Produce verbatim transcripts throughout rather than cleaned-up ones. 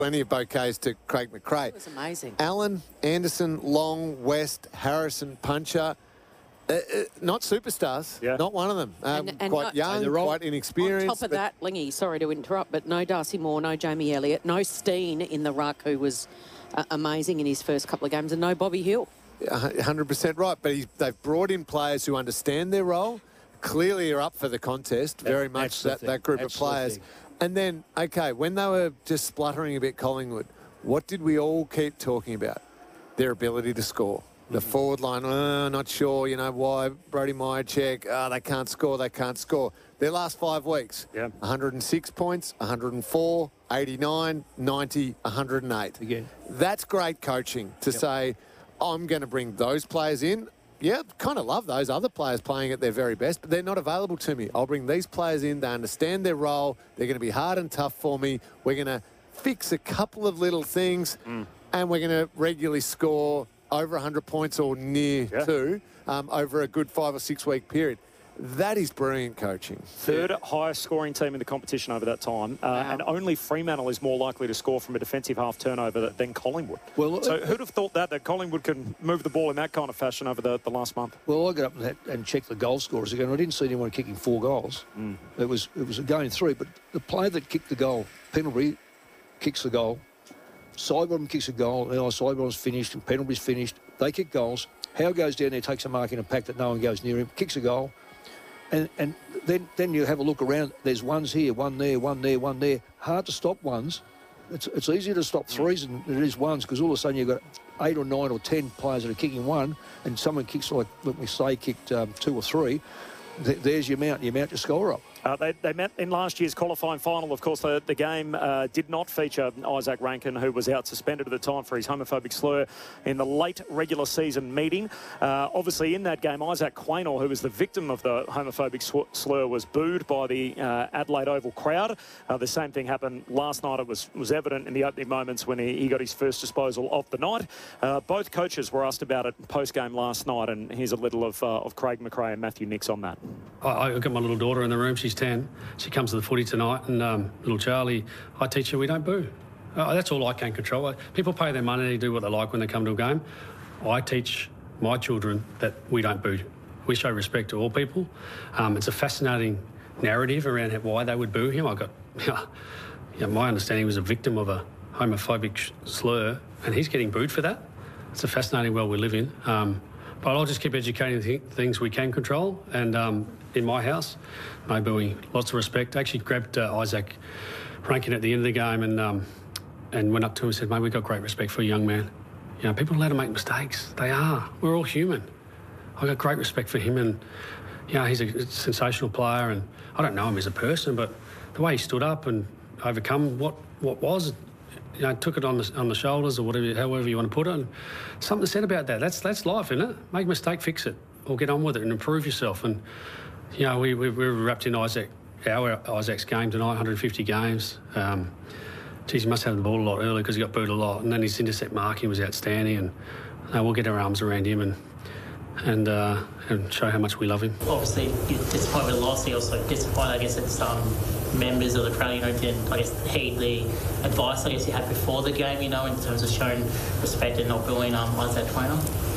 plenty of bouquets to Craig McRae. It was amazing. Allen, Anderson, Long, West, Harrison, Puncher. Uh, uh, not superstars. Yeah. Not one of them. Um, And- and quite not- young, And they're all- quite inexperienced. On top of but- that, Lingy, sorry to interrupt, but no Darcy Moore, no Jamie Elliott, no Steen in the ruck, who was uh, amazing in his first couple of games, and no Bobby Hill. one hundred percent right, but he's, they've brought in players who understand their role, clearly are up for the contest, very That- much that's the that, thing. that group That's of the players. thing. And then, okay, when they were just spluttering a bit, Collingwood, what did we all keep talking about? Their ability to score. The Mm-hmm. forward line, oh, not sure, you know, why Brody Myercheck, oh, they can't score, they can't score. Their last five weeks, Yeah. one hundred six points, one hundred four, eighty-nine, ninety, one hundred eight. Again. That's great coaching to say, I'm going to bring those players in. Yeah, kind of love those other players playing at their very best, but they're not available to me. I'll bring these players in. They understand their role. They're going to be hard and tough for me. We're going to fix a couple of little things, Mm. and we're going to regularly score over one hundred points or near Yeah. to um, over a good five or six week period. That is brilliant coaching. Third highest scoring team in the competition over that time, uh, and only Fremantle is more likely to score from a defensive half turnover than Collingwood. Well, so uh, who'd have thought that, that Collingwood can move the ball in that kind of fashion over the, the last month? Well, I got up and, had, and checked the goal scorers again. I didn't see anyone kicking four goals. Mm. It was it was a game three, but the player that kicked the goal, Pendlebury, kicks the goal. Sidebottom kicks a goal. Now Sidebottom's finished and Pendlebury's finished. They kick goals. Howe goes down there, takes a mark in a pack that no one goes near him, kicks a goal. And and then then you have a look around. There's ones here, one there, one there, one there. Hard to stop ones. It's it's easier to stop threes than it is ones, because all of a sudden you've got eight or nine or ten players that are kicking one, and someone kicks, like let me say, kicked um, two or three. Th- there's your amount. You mount your score up. Uh, they, they met in last year's qualifying final. Of course, the, the game uh, did not feature Isaac Rankin, who was out suspended at the time for his homophobic slur in the late regular season meeting. Uh, obviously, in that game, Isaac Quaynor, who was the victim of the homophobic sw- slur, was booed by the uh, Adelaide Oval crowd. Uh, the same thing happened last night. It was, was evident in the opening moments when he, he got his first disposal of the night. Uh, both coaches were asked about it post-game last night, and here's a little of, uh, of Craig McRae and Matthew Nix on that. I, I got my little daughter in the room. She's ten. She comes to the footy tonight, and um, little Charlie, I teach her we don't boo. Uh, that's all I can control. People pay their money to do what they like when they come to a game. I teach my children that we don't boo. We show respect to all people. Um, it's a fascinating narrative around why they would boo him. I got, you know, my understanding, he was a victim of a homophobic slur, and he's getting booed for that. It's a fascinating world we live in. Um, But I'll just keep educating th- things we can control. And um, in my house, no booing, lots of respect. I actually grabbed uh, Isaac Rankin at the end of the game and um, and went up to him and said, mate, we've got great respect for a young man. You know, people are allowed to make mistakes. They are. We're all human. I've got great respect for him, and, you know, he's a sensational player, and I don't know him as a person, but the way he stood up and overcome what, what was, you know, took it on the on the shoulders or whatever, however you want to put it. And something said about that. That's that's life, isn't it? Make a mistake, fix it, or get on with it and improve yourself. And you know, we we, we were wrapped in Isaac, our Isaac's game tonight, one hundred fifty games. Um, geez, he must have the ball a lot earlier because he got booed a lot, and then his intercept marking was outstanding. And uh, we'll get our arms around him and and uh, and show how much we love him. Obviously, you're disappointed with the loss. You're also disappointed, I guess, that some members of the crowd, you know, didn't, I guess, heed the advice, I guess, you had before the game, you know, in terms of showing respect and not bullying um, Isaac Quaynor.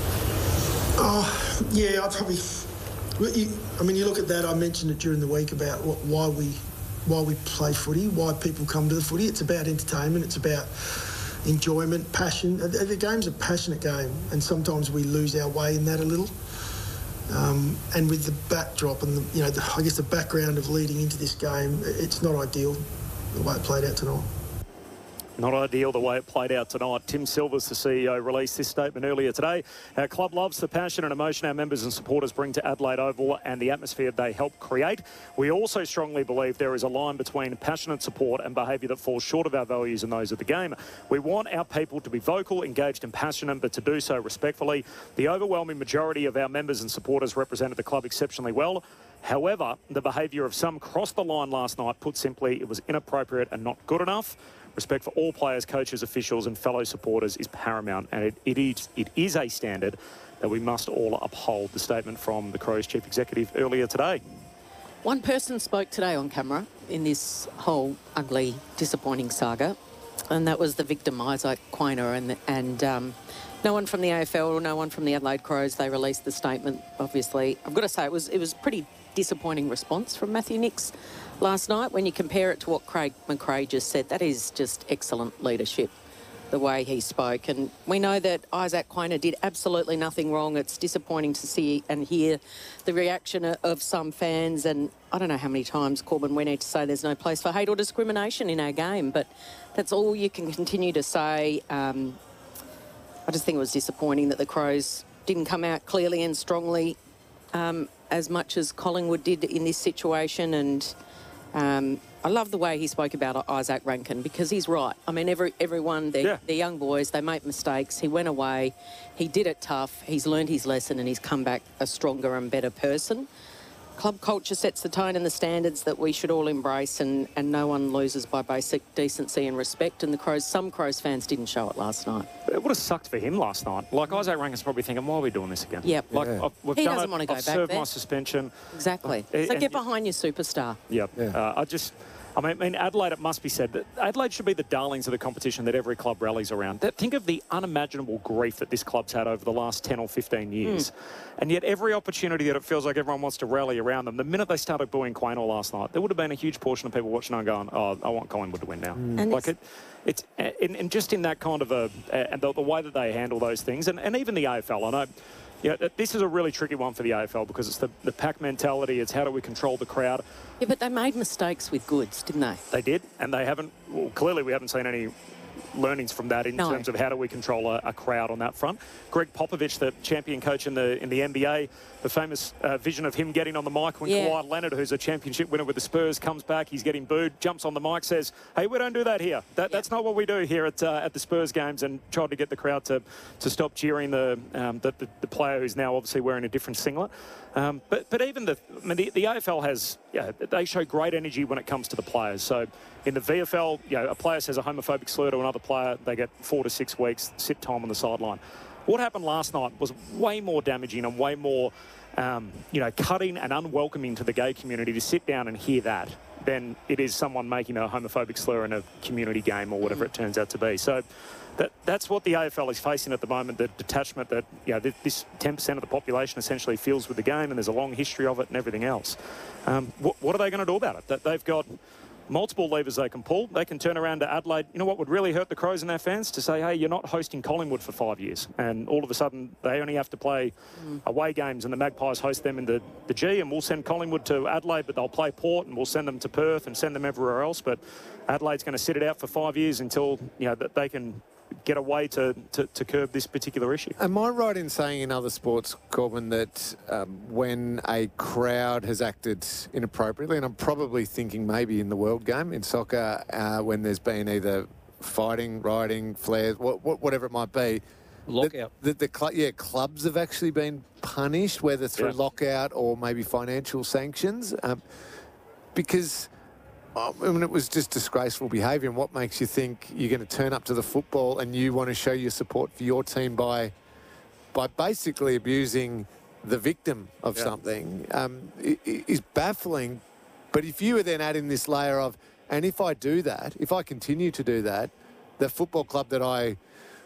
Oh, yeah, I probably... I mean, you look at that, I mentioned it during the week about what, why we why we play footy, why people come to the footy. It's about entertainment, it's about enjoyment, passion. The, the game's a passionate game, and sometimes we lose our way in that a little. Um, and with the backdrop and, the, you know, the, I guess the background of leading into this game, it's not ideal the way it played out tonight. Not ideal the way it played out tonight. Tim Silvers, the C E O, released this statement earlier today. Our club loves the passion and emotion our members and supporters bring to Adelaide Oval and the atmosphere they help create. We also strongly believe there is a line between passionate support and behaviour that falls short of our values and those of the game. We want our people to be vocal, engaged and passionate, but to do so respectfully. The overwhelming majority of our members and supporters represented the club exceptionally well. However, the behaviour of some crossed the line last night. Put simply, it was inappropriate and not good enough. Respect for all players, coaches, officials and fellow supporters is paramount, and it, it, is, it is a standard that we must all uphold. The statement from the Crows Chief Executive earlier today. One person spoke today on camera in this whole ugly, disappointing saga, And that was the victim, Isaac Quainer, and and um, no one from the A F L or no one from the Adelaide Crows. They released the statement. Obviously, I've got to say it was it was a pretty disappointing response from Matthew Nicks last night. When you compare it to what Craig McRae just said, that is just excellent leadership, the way he spoke. And we know that Isaac Quainer did absolutely nothing wrong. It's disappointing to see and hear the reaction of some fans. And I don't know how many times, Corbin, we need to say there's no place for hate or discrimination in our game, but that's all you can continue to say. Um, I just think it was disappointing that the Crows didn't come out clearly and strongly um, as much as Collingwood did in this situation. And um, I love the way he spoke about Isaac Rankin, because he's right. I mean, every everyone, they're, Yeah. they're young boys, they make mistakes. He went away, he did it tough, he's learned his lesson, and he's come back a stronger and better person. Club culture sets the tone and the standards that we should all embrace, and, and no one loses by basic decency and respect. And the Crows, some Crows fans didn't show it last night. It would have sucked for him last night. Like, Isaac Rankin's probably thinking, why are we doing this again? Yep. Like, Yeah. I've, we've He done doesn't it. want to go I've back served there. my suspension. Exactly. Uh, So and- get behind your superstar. Yep. Yeah. Uh, I just, I mean, I mean, Adelaide, it must be said that Adelaide should be the darlings of the competition that every club rallies around. That, think of the unimaginable grief that this club's had over the last ten or fifteen years. Mm. And yet every opportunity that it feels like everyone wants to rally around them, the minute they started booing Quaynor last night, there would have been a huge portion of people watching and going, oh, I want Collingwood to win now. And Like it's- it, it's, and, and just in that kind of a, and the, the way that they handle those things, and, and even the A F L, I know, yeah, this is a really tricky one for the A F L because it's the, the pack mentality. It's how do we control the crowd. Yeah, but they made mistakes with Goods, didn't they? They did, and they haven't, well, clearly we haven't seen any learnings from that in No. terms of how do we control a, a crowd on that front. Greg Popovich, the champion coach in the in the N B A, the famous uh, vision of him getting on the mic when Yeah. Kawhi Leonard, who's a championship winner with the Spurs, comes back, he's getting booed, jumps on the mic, says, hey, we don't do that here. That, That's not what we do here at uh, at the Spurs games, and tried to get the crowd to, to stop cheering the, um, the, the the player who's now obviously wearing a different singlet. Um, but but even the, I mean, the, the A F L has, yeah, they show great energy when it comes to the players. So in the V F L, you know, a player says a homophobic slur to another player, they get four to six weeks sit time on the sideline. What happened last night was way more damaging and way more, um, you know, cutting and unwelcoming to the gay community to sit down and hear that than it is someone making a homophobic slur in a community game or whatever it turns out to be. So that that's what the A F L is facing at the moment, the detachment that, you know, this ten percent of the population essentially feels with the game, and there's a long history of it and everything else. Um, what, what are they going to do about it? That they've got multiple levers they can pull. They can turn around to Adelaide. You know what would really hurt the Crows and their fans? To say, hey, you're not hosting Collingwood for five years. And all of a sudden, they only have to play mm. away games, and the Magpies host them in the, the G, and we'll send Collingwood to Adelaide, but they'll play Port, and we'll send them to Perth and send them everywhere else. But Adelaide's going to sit it out for five years until, you know, that they can get a way to, to, to curb this particular issue. Am I right in saying in other sports, Corbin, that um, when a crowd has acted inappropriately, and I'm probably thinking maybe in the world game, in soccer, uh, when there's been either fighting, rioting, flares, what, what, whatever it might be, Lockout. The, the, the cl- yeah, clubs have actually been punished, whether through Yeah. lockout or maybe financial sanctions, um, because I mean, it was just disgraceful behaviour. And what makes you think you're going to turn up to the football and you want to show your support for your team by by basically abusing the victim of Yeah. something um, i- i- is baffling. But if you were then adding this layer of, and if I do that, if I continue to do that, the football club that I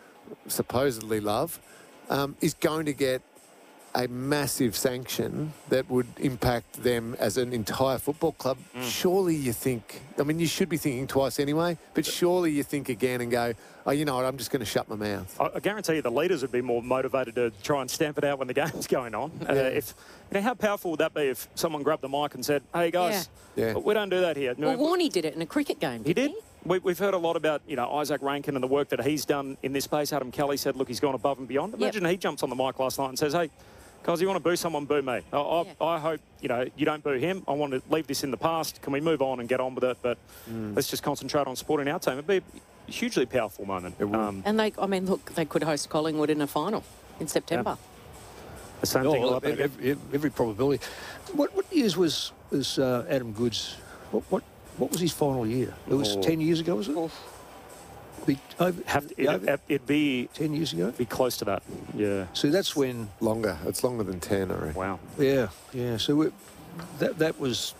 supposedly love um, is going to get a massive sanction that would impact them as an entire football club. Mm. Surely you think, I mean, you should be thinking twice anyway, but surely you think again and go, oh, you know what, I'm just going to shut my mouth. I, I guarantee you the leaders would be more motivated to try and stamp it out when the game's going on. Uh, Yeah. if you know, how powerful would that be if someone grabbed the mic and said, hey, guys, Yeah. we don't do that here. Well, No, Warney did it in a cricket game. He didn't did. We, we've heard a lot about, you know, Isaac Rankin and the work that he's done in this space. Adam Kelly said, look, he's gone above and beyond. Imagine he jumps on the mic last night and says, hey, guys, you want to boo someone, boo me. I, I, Yeah. I hope, you know, you don't boo him. I want to leave this in the past. Can we move on and get on with it? But let's just concentrate on supporting our team. It'd be a hugely powerful moment. It would. Um, And they, I mean, look, they could host Collingwood in a final in September. the same Oh, thing will well, happen again. every, every probability. What what years was was uh, Adam Goods? What what what was his final year? It was Oh. ten years ago, was it? Be, over, Have to, be it, over it'd be ten years ago. be close to that. Yeah. So that's when. Longer. It's longer than ten, I reckon. Wow. Yeah, yeah. So it, that that was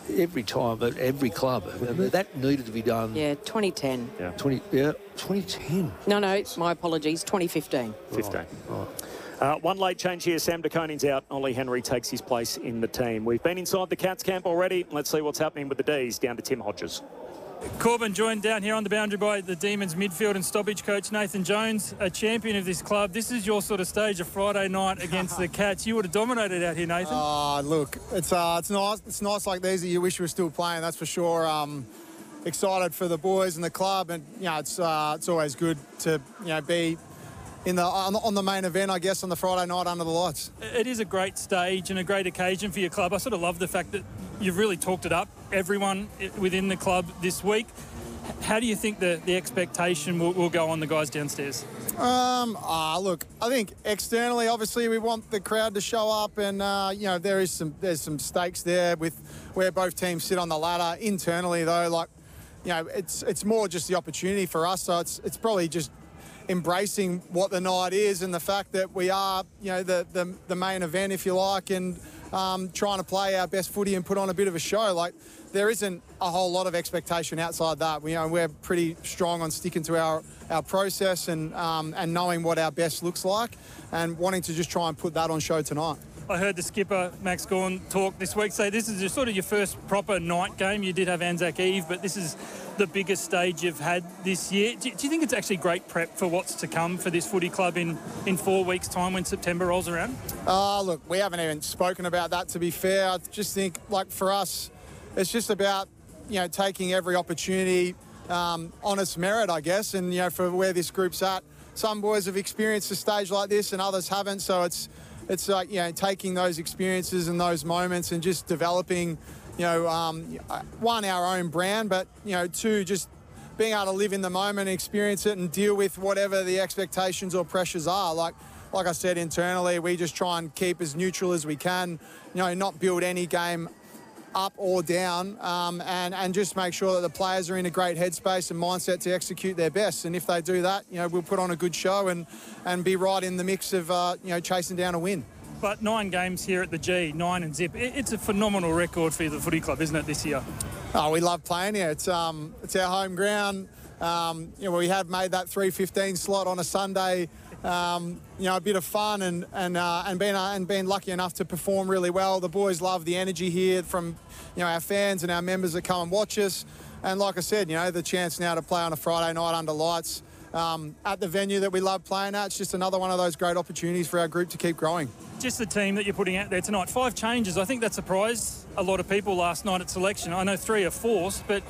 every time at every club. That needed to be done. Yeah, twenty ten. Yeah. twenty, yeah, twenty ten. No, no, my apologies, twenty fifteen. fifteen. Right. Uh, one late change here. Sam De Koning's out. Ollie Henry takes his place in the team. We've been inside the Cats camp already. Let's see what's happening with the D's. Down to Tim Hodges. Corbin joined down here on the boundary by the Demons midfield and stoppage coach Nathan Jones, a champion of this club. This is your sort of stage of Friday night against the Cats. You would have dominated out here, Nathan. Uh, look, it's uh, it's nice. It's nice like these that you wish you were still playing. That's for sure. Um, excited for the boys and the club, and you know it's uh, it's always good to you know be in the on, on the main event, I guess, on the Friday night under the lights. It is a great stage and a great occasion for your club. I sort of love the fact that you've really talked it up, everyone within the club this week. How do you think the, the expectation will, will go on the guys downstairs? Um, ah, look, I think externally, obviously, we want the crowd to show up, and uh, you know there is some there's some stakes there with where both teams sit on the ladder. Internally, though, like you know, it's it's more just the opportunity for us. So it's it's probably just embracing what the night is and the fact that we are, you know, the the, the main event, if you like, and um, trying to play our best footy and put on a bit of a show. Like there isn't a whole lot of expectation outside that. We, you know, we're pretty strong on sticking to our, our process and um, and knowing what our best looks like and wanting to just try and put that on show tonight. I heard the skipper, Max Gawn, talk this week, say this is sort of your first proper night game. You did have Anzac Eve, but this is the biggest stage you've had this year. Do, do you think it's actually great prep for what's to come for this footy club in, in four weeks' time when September rolls around? Uh, look, we haven't even spoken about that, to be fair. I just think, like, for us, it's just about, you know, taking every opportunity um, on its merit, I guess, and, you know, for where this group's at. Some boys have experienced a stage like this and others haven't, so it's It's like, you know, taking those experiences and those moments and just developing, you know, um, one, our own brand, but, you know, two, just being able to live in the moment, experience it and deal with whatever the expectations or pressures are. Like, like I said, internally, we just try and keep as neutral as we can, you know, not build any game up or down, um, and, and just make sure that the players are in a great headspace and mindset to execute their best. And if they do that, you know, we'll put on a good show and, and be right in the mix of, uh, you know, chasing down a win. But nine games here at the G, nine and zip. It's a phenomenal record for the footy club, isn't it, this year? Oh, we love playing here. It's um, it's our home ground. Um, you know, we have made that three fifteen slot on a Sunday. Um, you know, a bit of fun and and uh, and being uh, and being lucky enough to perform really well. The boys love the energy here from, you know, our fans and our members that come and watch us. And like I said, you know, the chance now to play on a Friday night under lights um, at the venue that we love playing at. It's just another one of those great opportunities for our group to keep growing. Just the team that you're putting out there tonight. Five changes. I think that surprised a lot of people last night at selection. I know three are forced, but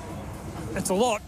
it's a lot.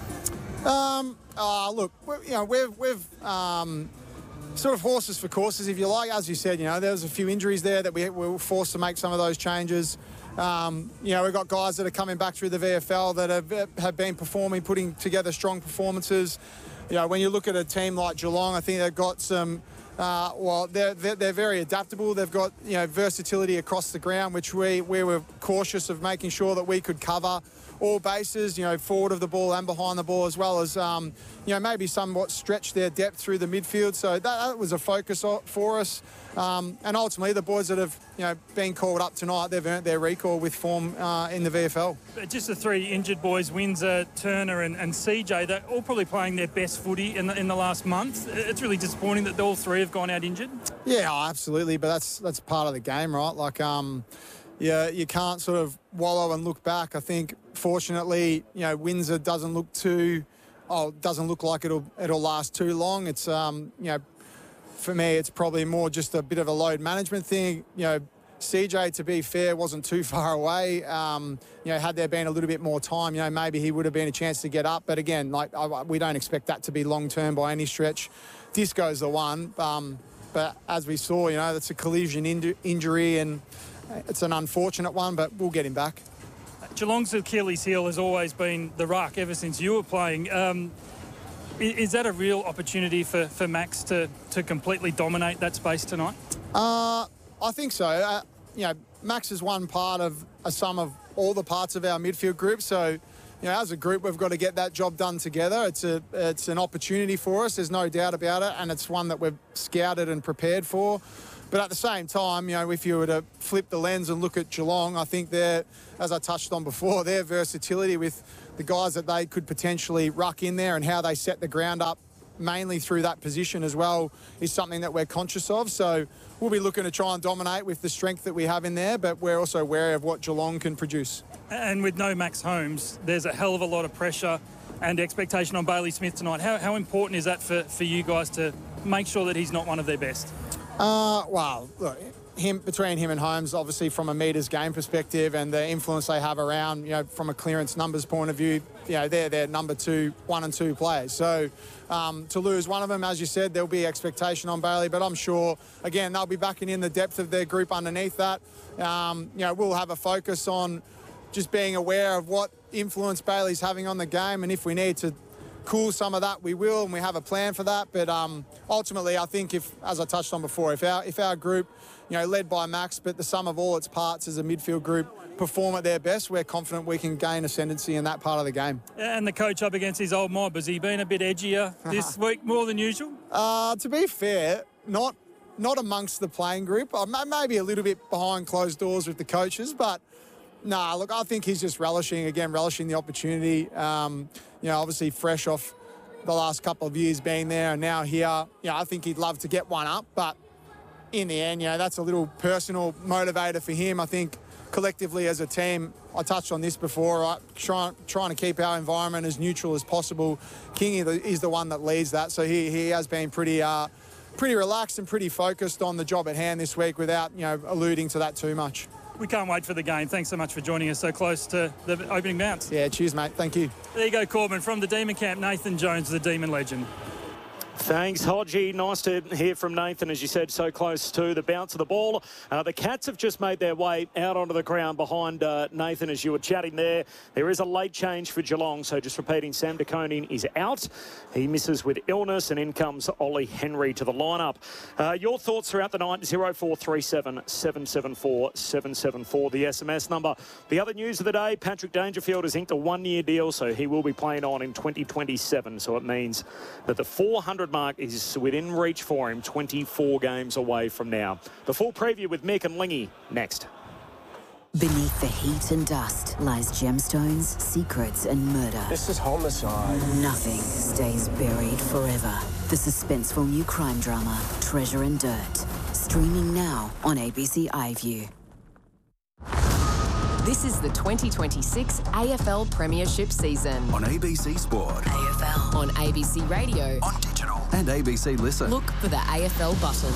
Um, uh, look, you know, we've, we've um, sort of horses for courses, if you like. As you said, you know, there was a few injuries there that we, we were forced to make some of those changes. Um, you know, we've got guys that are coming back through the V F L that have, have been performing, putting together strong performances. You know, when you look at a team like Geelong, I think they've got some, uh, well, they're, they're, they're very adaptable. They've got, you know, versatility across the ground, which we, we were cautious of making sure that we could cover all bases, you know, forward of the ball and behind the ball, as well as, um, you know, maybe somewhat stretch their depth through the midfield. So that, that was a focus for us. Um, and ultimately, the boys that have, you know, been called up tonight, they've earned their recall with form uh, in the V F L. Just the three injured boys, Windsor, Turner and, and C J, they're all probably playing their best footy in the, in the last month. It's really disappointing that all three have gone out injured. Yeah, oh, absolutely. But that's that's part of the game, right? Like, um, yeah, you can't sort of wallow and look back. I think, fortunately, you know, Windsor doesn't look too, oh, doesn't look like it'll it'll last too long. It's, um, you know, for me, it's probably more just a bit of a load management thing. You know, C J, to be fair, wasn't too far away. Um, you know, had there been a little bit more time, you know, maybe he would have been a chance to get up. But again, like, I, we don't expect that to be long term by any stretch. Disco's the one, um, but as we saw, you know, that's a collision inju- injury and it's an unfortunate one, but we'll get him back. Geelong's Achilles heel has always been the ruck ever since you were playing. Um, is that a real opportunity for, for Max to, to completely dominate that space tonight? Uh, I think so. Uh, you know, Max is one part of a sum of all the parts of our midfield group. So, you know, as a group, we've got to get that job done together. It's a it's an opportunity for us. There's no doubt about it, and it's one that we've scouted and prepared for. But at the same time, you know, if you were to flip the lens and look at Geelong, I think they're, as I touched on before, their versatility with the guys that they could potentially ruck in there and how they set the ground up mainly through that position as well is something that we're conscious of. So we'll be looking to try and dominate with the strength that we have in there, but we're also wary of what Geelong can produce. And with no Max Holmes, there's a hell of a lot of pressure and expectation on Bailey Smith tonight. How, how important is that for, for you guys to make sure that he's not one of their best? Uh, well, look, him between him and Holmes, obviously from a metres game perspective and the influence they have around, you know, from a clearance numbers point of view, you know, they're their number two, one and two players. So um, to lose one of them, as you said, there'll be expectation on Bailey, but I'm sure, again, they'll be backing in the depth of their group underneath that. Um, you know, we'll have a focus on just being aware of what influence Bailey's having on the game, and if we need to cool some of that, we will, and we have a plan for that. But um, ultimately, I think if, as I touched on before, if our if our group, you know, led by Max, but the sum of all its parts as a midfield group perform at their best, we're confident we can gain ascendancy in that part of the game. And the coach up against his old mob, has he been a bit edgier this week more than usual? Uh, to be fair, not not amongst the playing group. Uh, maybe a little bit behind closed doors with the coaches, but nah, look, I think he's just relishing, again, relishing the opportunity. Um, you know, obviously fresh off the last couple of years being there and now here. You know, I think he'd love to get one up, but in the end, you know, that's a little personal motivator for him. I think collectively as a team, I touched on this before, right? Trying, trying to keep our environment as neutral as possible. Kingy is the one that leads that, so he, he has been pretty... Uh, pretty relaxed and pretty focused on the job at hand this week without, you know, alluding to that too much. We can't wait for the game. Thanks so much for joining us so close to the opening bounce. Yeah, cheers, mate. Thank you. There you go, Corbin. From the Demon camp, Nathan Jones, the Demon legend. Thanks, Hodgie. Nice to hear from Nathan, as you said, so close to the bounce of the ball. Uh, the Cats have just made their way out onto the ground behind uh, Nathan, as you were chatting there. There is a late change for Geelong, so just repeating, Sam De Koning is out. He misses with illness, and in comes Ollie Henry to the lineup. Uh, your thoughts throughout the night, oh four three seven, seven seven four, seven seven four, the S M S number. The other news of the day, Patrick Dangerfield has inked a one-year deal, so he will be playing on in twenty twenty-seven, so it means that the four hundred mark is within reach for him, twenty-four games away from now. The full preview with Mick and Lingy next. Beneath the heat and dust lies gemstones, secrets and murder. This is homicide. Nothing stays buried forever. The suspenseful new crime drama, Treasure and Dirt. Streaming now on A B C iView. This is the twenty twenty-six A F L Premiership season. On A B C Sport. A F L. On A B C Radio. On digital. And A B C Listen. Look for the A F L button.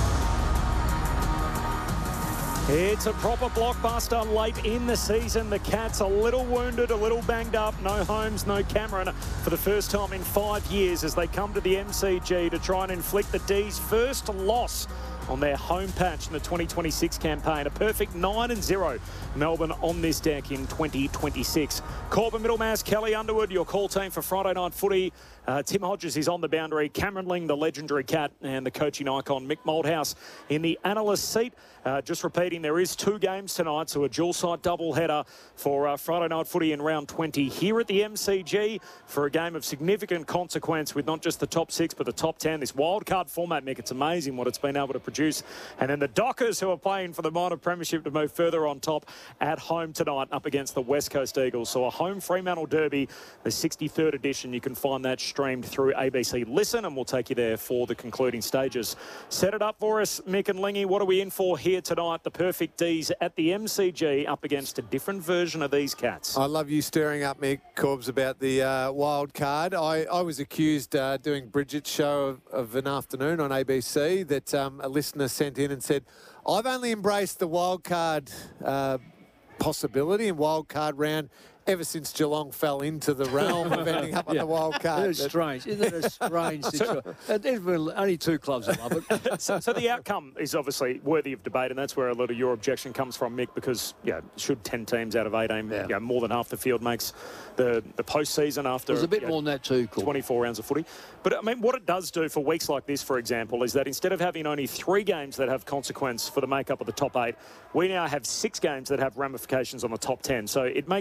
It's a proper blockbuster late in the season. The Cats a little wounded, a little banged up. No Holmes, no Cameron for the first time in five years as they come to the M C G to try and inflict the D's first loss on their home patch in the twenty twenty-six campaign. A perfect nine and zero Melbourne on this deck in twenty twenty-six. Corbin Middlemass, Kelly Underwood, your call team for Friday Night Footy. Uh, Tim Hodges is on the boundary. Cameron Ling, the legendary Cat, and the coaching icon Mick Malthouse in the analyst seat. Uh, just repeating, there is two games tonight, so a dual-site double-header for uh, Friday Night Footy in round twenty here at the M C G for a game of significant consequence with not just the top six, but the top ten. This wildcard format, Mick, it's amazing what it's been able to produce. And then the Dockers, who are playing for the minor premiership to move further on top at home tonight up against the West Coast Eagles. So a home Fremantle Derby, the sixty-third edition. You can find that streamed through A B C Listen, and we'll take you there for the concluding stages. Set it up for us, Mick and Lingy. What are we in for here tonight? The perfect D's at the M C G up against a different version of these Cats. I love you stirring up, Mick, Corbs, about the uh, wild card. I, I was accused uh, doing Bridget's show of, of an afternoon on A B C that um, a listener sent in and said, I've only embraced the wild card uh, possibility and wild card round ever since Geelong fell into the realm of ending up on Yeah. the wild card. It's strange. Isn't it a strange situation? Uh, There's only two clubs that love it. so, so the outcome is obviously worthy of debate, and that's where a lot of your objection comes from, Mick, because yeah, should ten teams out of eighteen, yeah. you know, more than half the field makes the, the postseason after There's a bit you know, more than that too, Cool. twenty-four rounds of footy. But, I mean, what it does do for weeks like this, for example, is that instead of having only three games that have consequence for the makeup of the top eight, we now have six games that have ramifications on the top ten. So it makes round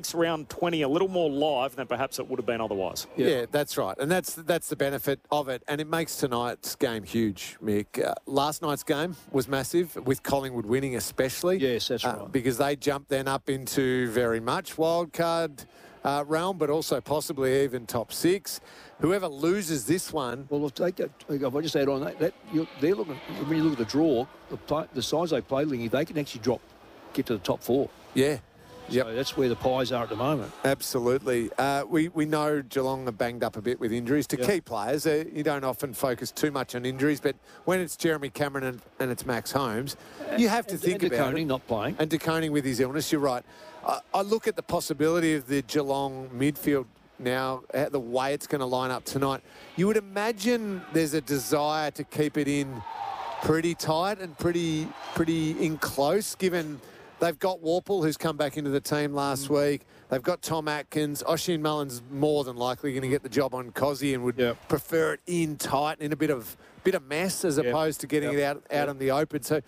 twenty a little more live than perhaps it would have been otherwise. Yeah, yeah that's right. And that's that's the benefit of it. And it makes tonight's game huge, Mick. Uh, last night's game was massive, with Collingwood winning especially. Yes, that's uh, right. Because they jumped then up into very much wildcard uh, realm, but also possibly even top six. Whoever loses this one... Well, if, they get, if I just add on that, that you're, they're looking, when you look at the draw, the, play, the size they play, Lingy, they can actually drop, get to the top four. Yeah. Yep. So that's where the pies are at the moment. Absolutely. Uh, we, we know Geelong are banged up a bit with injuries to yep. key players. Uh, you don't often focus too much on injuries, but when it's Jeremy Cameron and, and it's Max Holmes, you have to and, think and about it. it. not playing. And De Koning with his illness, you're right. I, I look at the possibility of the Geelong midfield now, the way it's going to line up tonight. You would imagine there's a desire to keep it in pretty tight and pretty pretty in close, given they've got Warple, who's come back into the team last mm. week. They've got Tom Atkins. Oisin Mullen's more than likely going to get the job on Cozzy and would yep. prefer it in tight, in a bit of bit of mess, as yep. opposed to getting yep. it out, out yep. in the open. So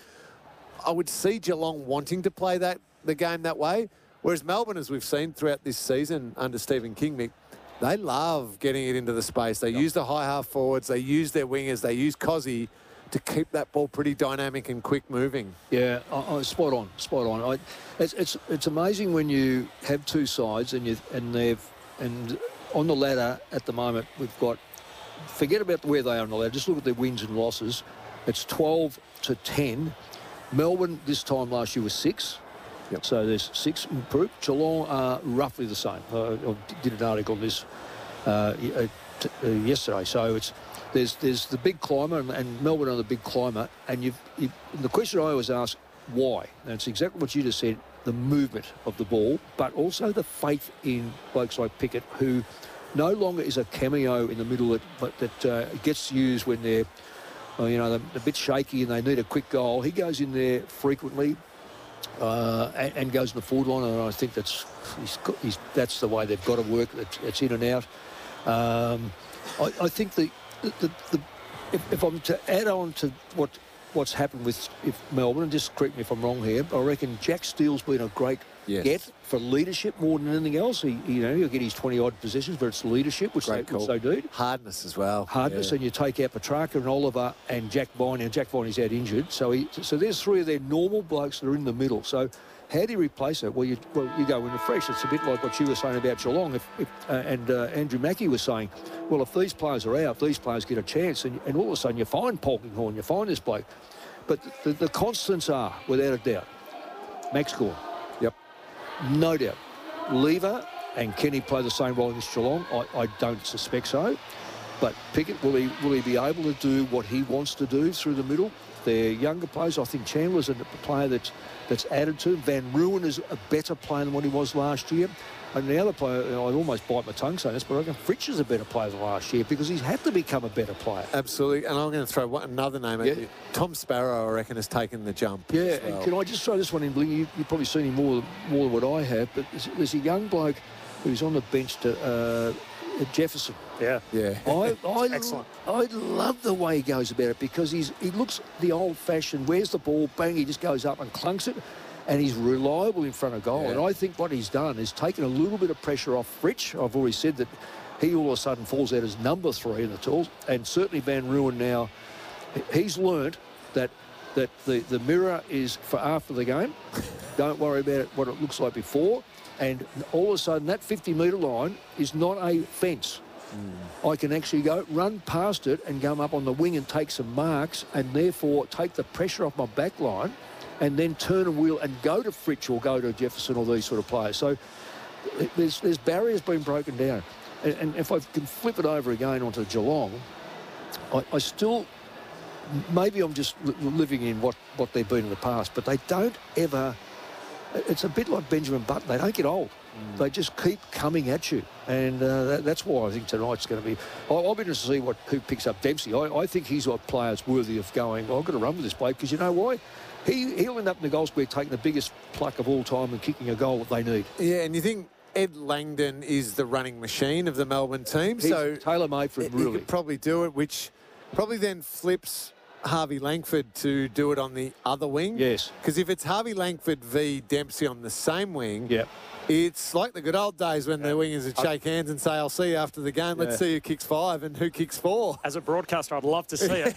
I would see Geelong wanting to play that the game that way, whereas Melbourne, as we've seen throughout this season under Stephen King, Mick, they love getting it into the space. They yep. use the high half forwards. They use their wingers. They use Cozzy to keep that ball pretty dynamic and quick moving. Yeah, I, I, spot on, spot on. I, it's, it's it's amazing when you have two sides and you and they've and on the ladder at the moment we've got. Forget about where they are on the ladder. Just look at their wins and losses. It's twelve to ten. Melbourne this time last year was six. Yep. So there's six improved. Geelong are roughly the same. Uh, I did an article on this uh, t- uh, yesterday. So it's there's there's the big climber, and, and Melbourne are the big climber. And you've, you've the question I always ask, why? And it's exactly what you just said: the movement of the ball, but also the faith in blokes like Pickett, who no longer is a cameo in the middle, that, but that uh, gets used when they're uh, you know they're a bit shaky and they need a quick goal. He goes in there frequently. Uh, and, and goes in the forward line, and I think that's he's, he's, that's the way they've got to work. It's, it's in and out. Um, I, I think the, the, the if, if I'm to add on to what what's happened with if Melbourne, and just correct me if I'm wrong here, I reckon Jack Steele's been a great yes. get for leadership more than anything else. He, you know, he'll get his twenty odd possessions, but it's leadership, which, they, which they do. Hardness as well. Hardness, yeah. and you take out Petrarca and Oliver and Jack Viney, and Jack Viney's out injured. So he, so there's three of their normal blokes that are in the middle. So how do you replace it? Well, you well you go in afresh. It's a bit like what you were saying about Geelong, if, if, uh, and uh, Andrew Mackie was saying, well, if these players are out, these players get a chance, and, and all of a sudden you find Polkinghorne, you find this bloke. But the, the constants are, without a doubt, Max Gawn. Yep. No doubt. Lever and Kenny play the same role against Geelong. I, I don't suspect so. But Pickett, will he will he be able to do what he wants to do through the middle? They're younger players. I think Chandler's a player that's, that's added to him. Van Ruin is a better player than what he was last year. And the other player, you know, I almost bite my tongue saying this, but I reckon Fritsch is a better player than last year because he's had to become a better player. Absolutely. And I'm going to throw one, another name at yeah. you. Tom Sparrow, I reckon, has taken the jump. Yeah, well. and can I just throw this one in, Bling? You, you've probably seen him more, more than what I have, but there's, there's a young bloke who's on the bench to uh, Jefferson. Yeah. Yeah. I, I, Excellent. I love the way he goes about it because he's he looks the old-fashioned, where's the ball, bang, he just goes up and clunks it. And he's reliable in front of goal. Yeah. And I think what he's done is taken a little bit of pressure off Fritsch. I've already said that he all of a sudden falls out as number three in the tools. And certainly Van Ruin now, he's learnt that that the, the mirror is for after the game. Don't worry about it, what it looks like before. And all of a sudden that fifty metre line is not a fence. Mm. I can actually go run past it and come up on the wing and take some marks and therefore take the pressure off my back line and then turn and wheel and go to Fritsch or go to Jefferson or these sort of players. So there's, there's barriers being broken down. And, and if I can flip it over again onto Geelong, I, I still, maybe I'm just living in what, what they've been in the past, but they don't ever, it's a bit like Benjamin Button, they don't get old. Mm. They just keep coming at you. And uh, that, that's why I think tonight's going to be... I'll, I'll be interested to see what, who picks up Dempsey. I, I think he's a player that's worthy of going, well, I've got to run with this bloke, because you know why? He, he'll end up in the goal square taking the biggest pluck of all time and kicking a goal that they need. Yeah, and you think Ed Langdon is the running machine of the Melbourne team. He's so tailor-made for him, really. He could probably do it, which probably then flips Harvey Langford to do it on the other wing. Yes. Because if it's Harvey Langford v Dempsey on the same wing, yep. It's like the good old days when the wingers would shake hands and say, I'll see you after the game. Let's Yeah. see who kicks five and who kicks four. As a broadcaster, I'd love to see it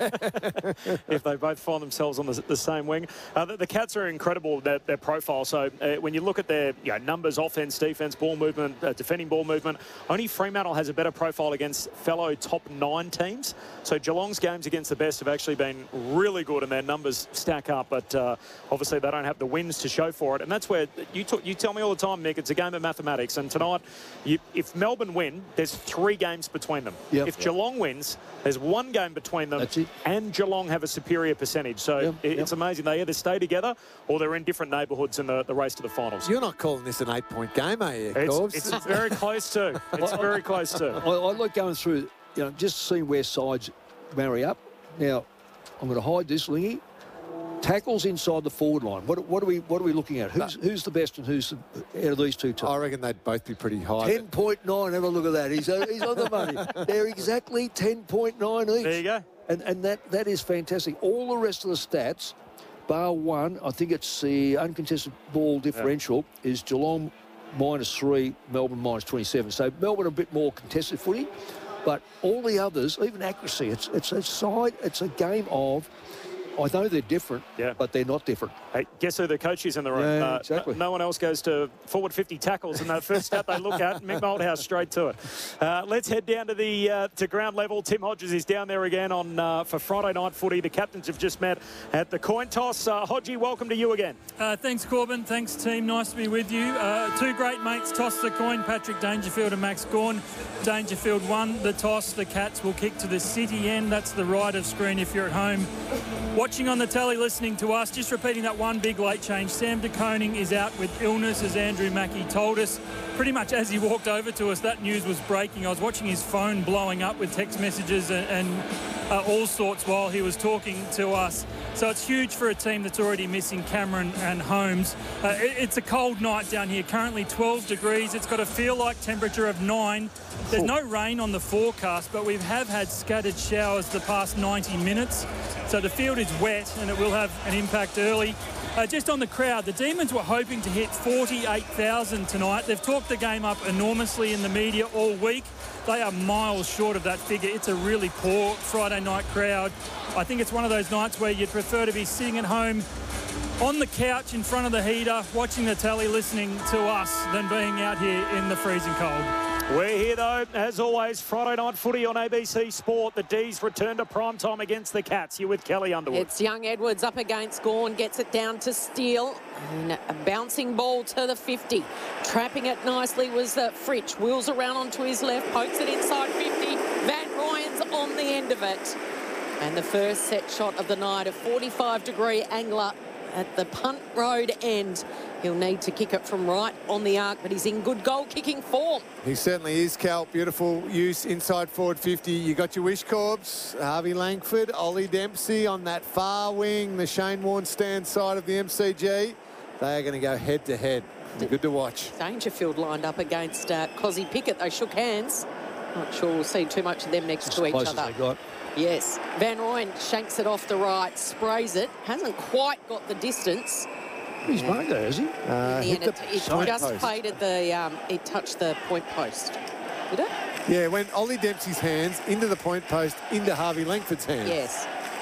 if they both find themselves on the, the same wing. Uh, the, the Cats are incredible, their, their profile. So uh, when you look at their you know, numbers, offense, defense, ball movement, uh, defending ball movement, only Fremantle has a better profile against fellow top nine teams. So Geelong's games against the best have actually been really good and their numbers stack up. But uh, obviously they don't have the wins to show for it. And that's where you, talk, you tell me all the time, Mick, it's a game of mathematics. And tonight, you, if Melbourne win, there's three games between them. Yep. If Geelong wins, there's one game between them, and Geelong have a superior percentage. So Yep, it, yep. it's amazing. They either stay together or they're in different neighbourhoods in the, the race to the finals. You're not calling this an eight-point game, are you, It's, Corbs? it's very close to. It's very close to. I, I like going through, you know, just seeing where sides marry up. Now, I'm going to hide this, Lingy. Tackles inside the forward line. What, what are we What are we looking at? Who's Who's the best and who's the, out of these two? I reckon they'd both be pretty high. ten point nine. Have a look at that. He's uh, he's on the money. They're exactly ten point nine each. There you go. And and that that is fantastic. All the rest of the stats, bar one, I think it's the uncontested ball differential is Geelong minus three, Melbourne minus twenty-seven. So Melbourne a bit more contested footy, but all the others, even accuracy, it's it's a side, it's a game of. I know they're different, yeah. but they're not different. Hey, guess who the coach is in the room? Yeah, uh, exactly. No one else goes to forward fifty tackles, and the first stat they look at, Mick Moldhouse straight to it. Uh, let's head down to the uh, to ground level. Tim Hodges is down there again on uh, for Friday night footy. The captains have just met at the coin toss. Uh, Hodgie, welcome to you again. Uh, thanks, Corbin. Thanks, team. Nice to be with you. Uh, two great mates toss the coin, Patrick Dangerfield and Max Gawn. Dangerfield won the toss. The Cats will kick to the city end. That's the right of screen if you're at home. Watching on the telly, listening to us, just repeating that one big late change. Sam de Koning is out with illness, as Andrew Mackey told us. Pretty much as he walked over to us, that news was breaking. I was watching his phone blowing up with text messages and, and uh, all sorts while he was talking to us. So it's huge for a team that's already missing Cameron and Holmes. Uh, it, it's a cold night down here, currently twelve degrees. It's got a feel-like temperature of nine. There's no rain on the forecast, but we have had scattered showers the past ninety minutes. So the field is wet and it will have an impact early. Uh, just on the crowd, the Demons were hoping to hit forty-eight thousand tonight. They've talked the game up enormously in the media all week. They are miles short of that figure. It's a really poor Friday night crowd. I think it's one of those nights where you'd prefer to be sitting at home on the couch in front of the heater, watching the telly, listening to us, than being out here in the freezing cold. We're here, though, as always, Friday night footy on A B C Sport. The D's return to prime time against the Cats. You're with Kelly Underwood. It's young Edwards up against Gawn, gets it down to Steele. And a bouncing ball to the fifty. Trapping it nicely was uh, Fritsch. Wheels around onto his left, pokes it inside fifty. Van Rooyen's on the end of it. And the first set shot of the night, a forty-five degree angler at the punt road end. He'll need to kick it from right on the arc, but he's in good goal-kicking form. He certainly is, Cal. Beautiful use inside forward fifty. You got your wish, Corbs. Harvey Langford, Ollie Dempsey on that far wing, the Shane Warne stand side of the M C G. They are going to go head-to-head. -head. Good to watch. Dangerfield lined up against uh, Cozzy Pickett. They shook hands. Not sure we'll see too much of them next to each Close other. as they got. Yes. Van Rooyen shanks it off the right, sprays it. Hasn't quite got the distance. He's made that, has he? Uh, In the hit end, the it, it point just post. faded the, um, it touched the point post. Did it? Yeah, when Ollie Dempsey's hands into the point post, into Harvey Langford's hands. Yes.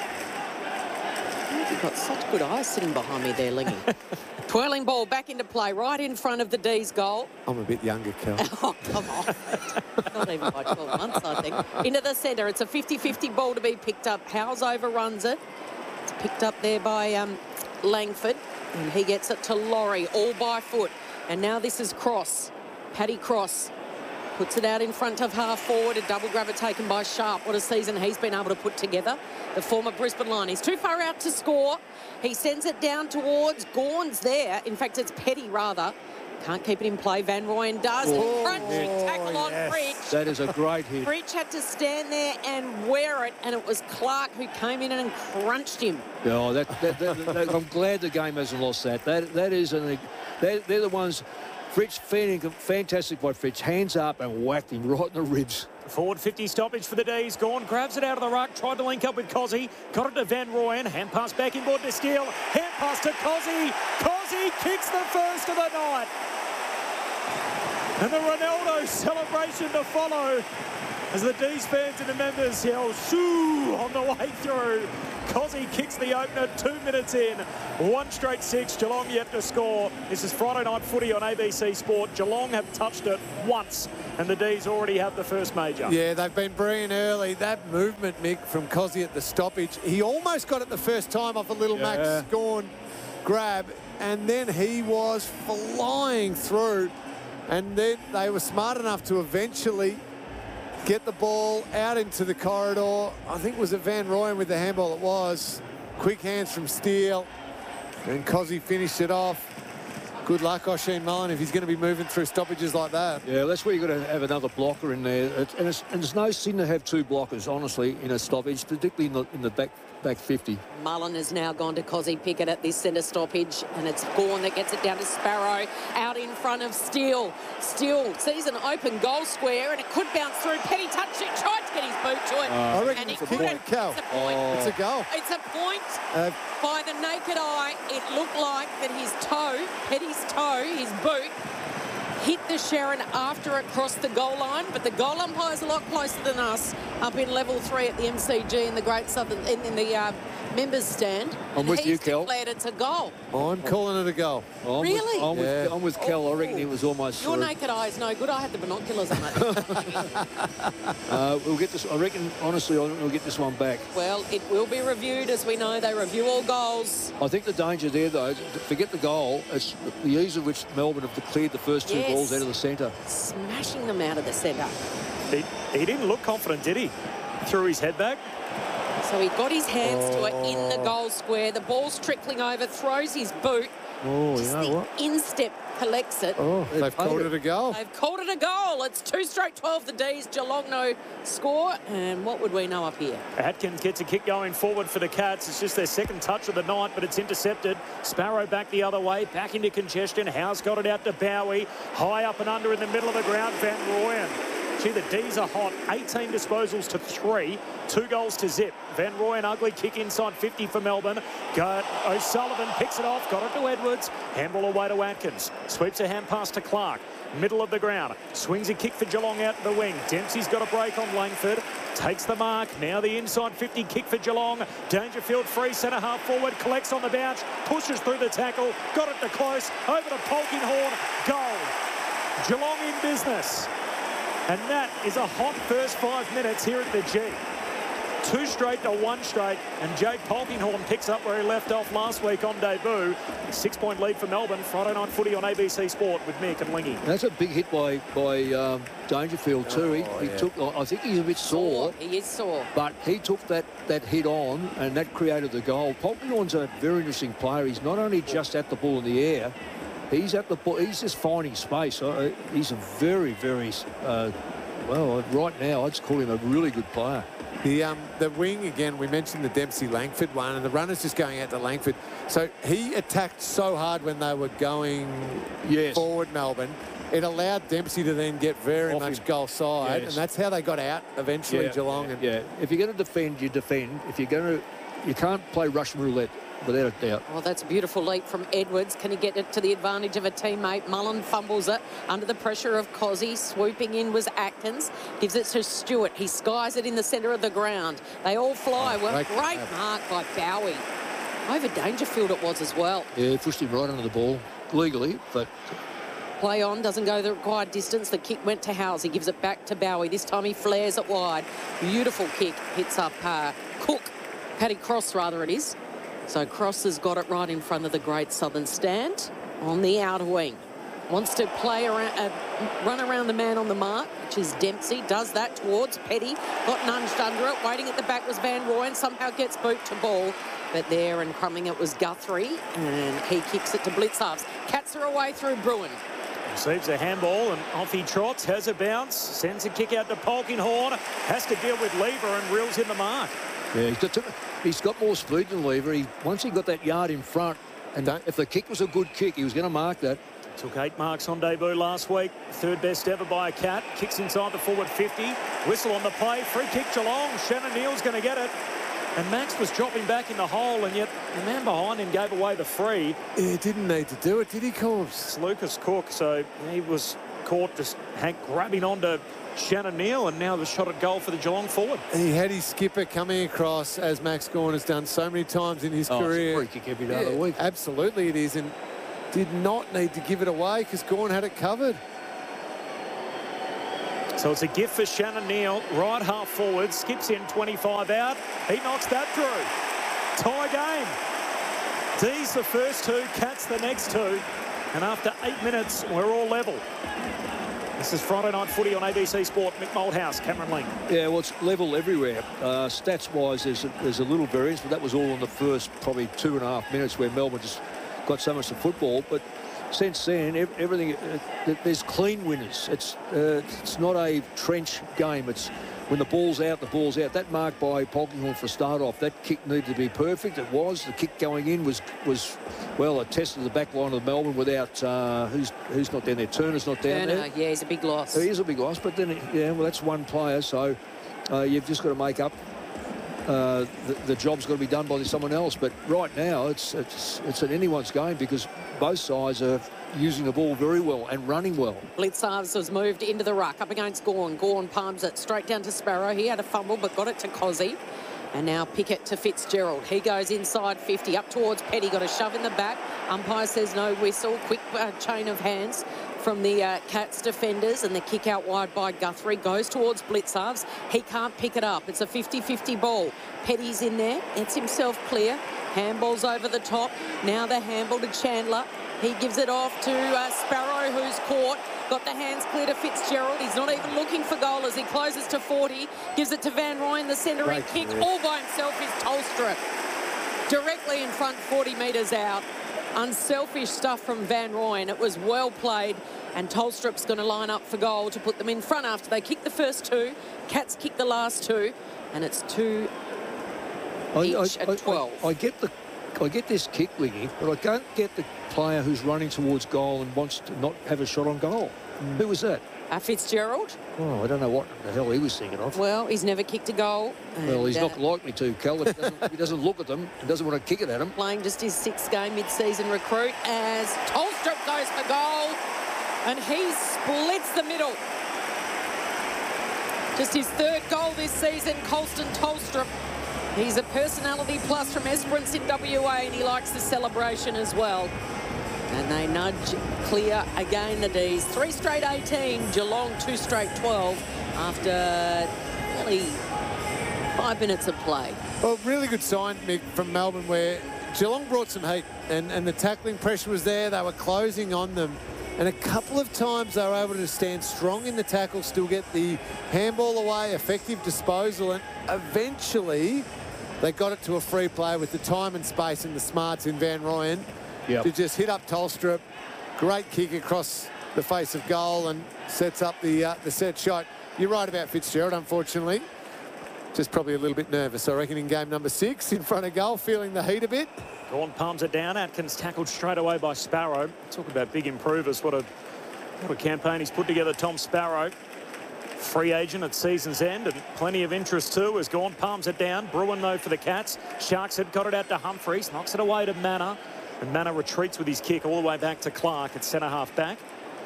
You've got such good eyes sitting behind me there, Lingy. Twirling ball back into play, right in front of the D's goal. I'm a bit younger, Cal. Oh, come on. Not even by twelve months, I think. Into the centre. It's a fifty fifty ball to be picked up. Howes overruns it. It's picked up there by um, Langford. And he gets it to Laurie, all by foot. And now this is Cross. Paddy Cross puts it out in front of half forward. A double grabber taken by Sharp. What a season he's been able to put together. The former Brisbane line. He's too far out to score. He sends it down towards Gawn's there. In fact, it's Petty, rather. Can't keep it in play. Van Rooyen does. Oh, Crunching yes. tackle on Yes. Fritsch. That is a great hit. Fritsch had to stand there and wear it, and it was Clark who came in and crunched him. Oh, that, that, that, that, I'm glad the game hasn't lost that. That that is an. They're, they're the ones. Fritsch, fantastic by Fritsch. Hands up and whacked him right in the ribs. Forward fifty stoppage for the D's. Gawn grabs it out of the ruck, tried to link up with Cozzy. Got it to Van Rooyen. Hand pass back inboard to Steele. Hand pass to Cozzy. Cozzy kicks the first of the night. And the Ronaldo celebration to follow as the D's fans and the members yell shoo on the way through. Cozzy kicks the opener two minutes in. One straight six. Geelong yet to score. This is Friday night footy on A B C Sport. Geelong have touched it once and the D's already have the first major. Yeah, they've been brilliant early. That movement, Mick, from Cozzy at the stoppage. He almost got it the first time off a little Yeah. Max Gawn grab, and then he was flying through. And then they were smart enough to eventually get the ball out into the corridor. I think it was a Van Rooyen with the handball. It was. Quick hands from Steele. And Cozzy finished it off. Good luck, Oisin Mullin, if he's going to be moving through stoppages like that. Yeah, that's where you've got to have another blocker in there. It's, and, it's, and there's no sin to have two blockers, honestly, in a stoppage, particularly in the, in the back back fifty. Mullen has now gone to Cozzy Pickett at this centre stoppage, and it's Gawn that gets it down to Sparrow, out in front of Steele. Steele sees an open goal square, and it could bounce through. Petty touched it, tried to get his boot to it, Uh, I reckon and it's he a couldn't. point, Cal. It's a point. Oh. It's a goal. It's a point. Uh, By the naked eye, it looked like that his toe, Petty's toe, his boot, hit the Sharon after it crossed the goal line, but the goal umpire's a lot closer than us up in level three at the M C G in the Great Southern, in, in the uh, members stand. I'm and with he's you, Kel. declared it's a goal. I'm calling it a goal. I'm Really? With, I'm, Yeah. with, I'm with Kel. I reckon it was almost... Your sort of- naked eye is no good. I had the binoculars on it. Uh, we'll get this. I reckon, honestly, I think we'll get this one back. Well, it will be reviewed. As we know, they review all goals. I think the danger there, though, forget the goal. It's the ease of which Melbourne have cleared the first two Yes. balls out of the centre. Smashing them out of the centre. He, he didn't look confident, did he? Threw his head back. So he got his hands to it in Oh. the goal square. The ball's trickling over, throws his boot. Oh, you Just know the what? instep collects it. Oh, they've called it a goal. They've called it a goal. It's two straight twelve the D's. Geelong no score. And what would we know up here? Atkins gets a kick going forward for the Cats. It's just their second touch of the night, but it's intercepted. Sparrow back the other way, back into congestion. Howe's got it out to Bowie. High up and under in the middle of the ground, Van Rooyen. Gee, the D's are hot. eighteen disposals to three. Two goals to zip. Van Rooyen, ugly kick inside fifty for Melbourne. Got O'Sullivan, picks it off, got it to Edwards. Handball away to Atkins. Sweeps a hand pass to Clark. Middle of the ground. Swings a kick for Geelong out the wing. Dempsey's got a break on Langford. Takes the mark. Now the inside fifty kick for Geelong. Dangerfield free centre half forward. Collects on the bounce. Pushes through the tackle. Got it to close. Over to Polkinghorne. Goal. Geelong in business. And that is a hot first five minutes here at the G. Two straight to one straight, and Jake Polkinghorne picks up where he left off last week on debut. Six-point lead for Melbourne. Friday night footy on A B C Sport with Mick and Lingy. That's a big hit by by um, Dangerfield too. He, Oh, he yeah. took. I think he's a bit sore, He is sore. but he took that that hit on, and that created the goal. Polkinghorne's a very interesting player. He's not only just at the ball in the air, he's at the ball. He's just finding space. Uh, he's a very, very uh, well. Right now, I'd call him a really good player. The um, the wing, again, we mentioned the Dempsey-Langford one, and the runner's just going out to Langford. So he attacked so hard when they were going Yes. forward, Melbourne. It allowed Dempsey to then get very Off much him. goal side, Yes. and that's how they got out eventually, Yeah, Geelong. yeah, and yeah. If you're going to defend, you defend. If you're going to, you can't play Russian roulette without a doubt. Oh, that's a beautiful leap from Edwards. Can he get it to the advantage of a teammate? Mullen fumbles it under the pressure of Cozzy. Swooping in was Atkins. Gives it to Stewart. He skies it in the centre of the ground. They all fly. Oh, well, great great grab. mark by Bowie. Over Dangerfield it was as well. Yeah, he pushed him right under the ball legally, but Play on, doesn't go the required distance. The kick went to Howes. He gives it back to Bowie. This time he flares it wide. Beautiful kick. Hits up uh, Cook. Paddy Cross, rather it is. So Cross has got it right in front of the Great Southern stand on the outer wing. Wants to play around, uh, run around the man on the mark, which is Dempsey. Does that towards Petty. Got nudged under it. Waiting at the back was Van Rooyen. Somehow gets boot to ball. But there and crumbing it was Guthrie. And he kicks it to Blitzhalves. Cats are away through Bruin. Receives a handball and off he trots, has a bounce, sends a kick out to Polkinghorne, has to deal with Lever and reels in the mark. yeah, he's got, he's got more speed than Lever. He, once he got that yard in front, and Don't- if the kick was a good kick, he was going to mark that. Took eight marks on debut last week, third best ever by a Cat, kicks inside the forward fifty, whistle on the play, free kick Geelong, Shannon Neal's going to get it. And Max was dropping back in the hole, and yet the man behind him gave away the free. he didn't need to do it, did he, Corbs? It's Lucas Cook, so he was caught. Just Hank grabbing onto Shannon Neal, and now the shot at goal for the Geelong forward. He had his skipper coming across, as Max Gawn has done so many times in his oh, career. It's a free kick every day of the week. Absolutely it is, and did not need to give it away because Gawn had it covered. So it's a gift for Shannon Neal, right half forward, skips in, twenty-five out. He knocks that through. Tie game. D's the first two, Cats the next two. And after eight minutes, we're all level. This is Friday Night Footy on A B C Sport. Mick Malthouse, Cameron Ling. Yeah, well, it's level everywhere. Uh, Stats-wise, there's a, there's a little variance, but that was all in the first probably two and a half minutes where Melbourne just got so much of football. But since then, everything, uh, there's clean winners. It's uh, it's not a trench game. It's when the ball's out, the ball's out. That mark by Polkinghorne for start off, that kick needed to be perfect. It was. The kick going in was, was well, a test of the back line of Melbourne without, uh, who's who's not down there? Turner's not down Turner, there. yeah, he's a big loss. He is a big loss, but then, yeah, well, that's one player, so uh, you've just got to make up. Uh, the, the job's got to be done by someone else. But right now, it's it's it's an anyone's game because both sides are using the ball very well and running well. Blitzarves was moved into the ruck up against Gawn. Gawn palms it straight down to Sparrow. He had a fumble but got it to Cozzy. And now Pickett to Fitzgerald. He goes inside fifty up towards Petty. Got a shove in the back. Umpire says no whistle. Quick uh, chain of hands from the uh, Cats defenders, and the kick out wide by Guthrie goes towards Blitzarves. He can't pick it up. It's a fifty fifty ball. Petty's in there. Gets himself clear. Handball's over the top. Now the handball to Chandler. He gives it off to uh, Sparrow, who's caught. Got the hands clear to Fitzgerald. He's not even looking for goal as he closes to forty. Gives it to Van Rooyen. The centre end kick all by himself is Tolstrup. Directly in front, forty metres out. Unselfish stuff from Van Rooyen. It was well played, and Tolstrup's going to line up for goal to put them in front after they kick the first two. Cats kick the last two, and it's two each I, I, at twelve. I, I get the, I get this kick, Wiggy, but I can't get the player who's running towards goal and wants to not have a shot on goal. Mm. Who was that? Uh, Fitzgerald. Oh, I don't know what the hell he was thinking of. Well, he's never kicked a goal. Well, he's uh, not likely to, Cal. If he, doesn't, if he doesn't look at them and doesn't want to kick it at them. Playing just his sixth game mid-season recruit as Tolstrup goes for goal, and he splits the middle. Just his third goal this season, Colston Tolstrup. He's a personality plus from Esperance in W A, and he likes the celebration as well. And they nudge clear again, the D's. Three straight eighteen, Geelong two straight twelve after nearly five minutes of play. Well, really good sign, Mick, from Melbourne, where Geelong brought some heat and, and the tackling pressure was there. They were closing on them. And a couple of times they were able to stand strong in the tackle, still get the handball away, effective disposal, and eventually they got it to a free play with the time and space and the smarts in Van Rooyen. Yep. To just hit up Tolstrup. Great kick across the face of goal and sets up the uh, the set shot. You're right about Fitzgerald, unfortunately. Just probably a little bit nervous, I reckon, in game number six in front of goal, feeling the heat a bit. Gawn palms it down. Atkins tackled straight away by Sparrow. Talk about big improvers. What a, what a campaign he's put together, Tom Sparrow. Free agent at season's end, and plenty of interest too as Gawn palms it down. Bruin, though, for the Cats. Sharks had got it out to Humphreys. Knocks it away to Manor. And Manor retreats with his kick all the way back to Clark at centre half back.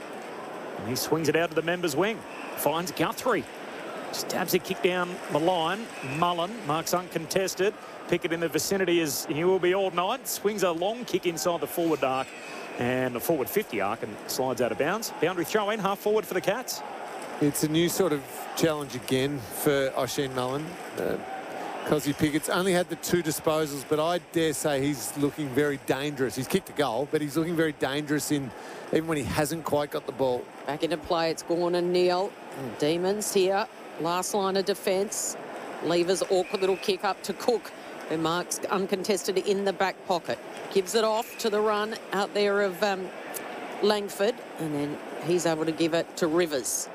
And he swings it out to the members' wing. Finds Guthrie. Stabs a kick down the line. Mullen marks uncontested. Pickett in the vicinity as he will be all night. Swings a long kick inside the forward arc and the forward fifty arc and slides out of bounds. Boundary throw in, half forward for the Cats. It's a new sort of challenge again for Oisin Mullen. Uh, Cozzy Pickett's only had the two disposals, but I dare say he's looking very dangerous. He's kicked a goal, but he's looking very dangerous in even when he hasn't quite got the ball. Back into play, it's Gawn and Neal. And Demons here, last line of defence. Lever's awkward little kick up to Cook, who marks uncontested in the back pocket. Gives it off to the run out there of um, Langford, and then he's able to give it to Rivers.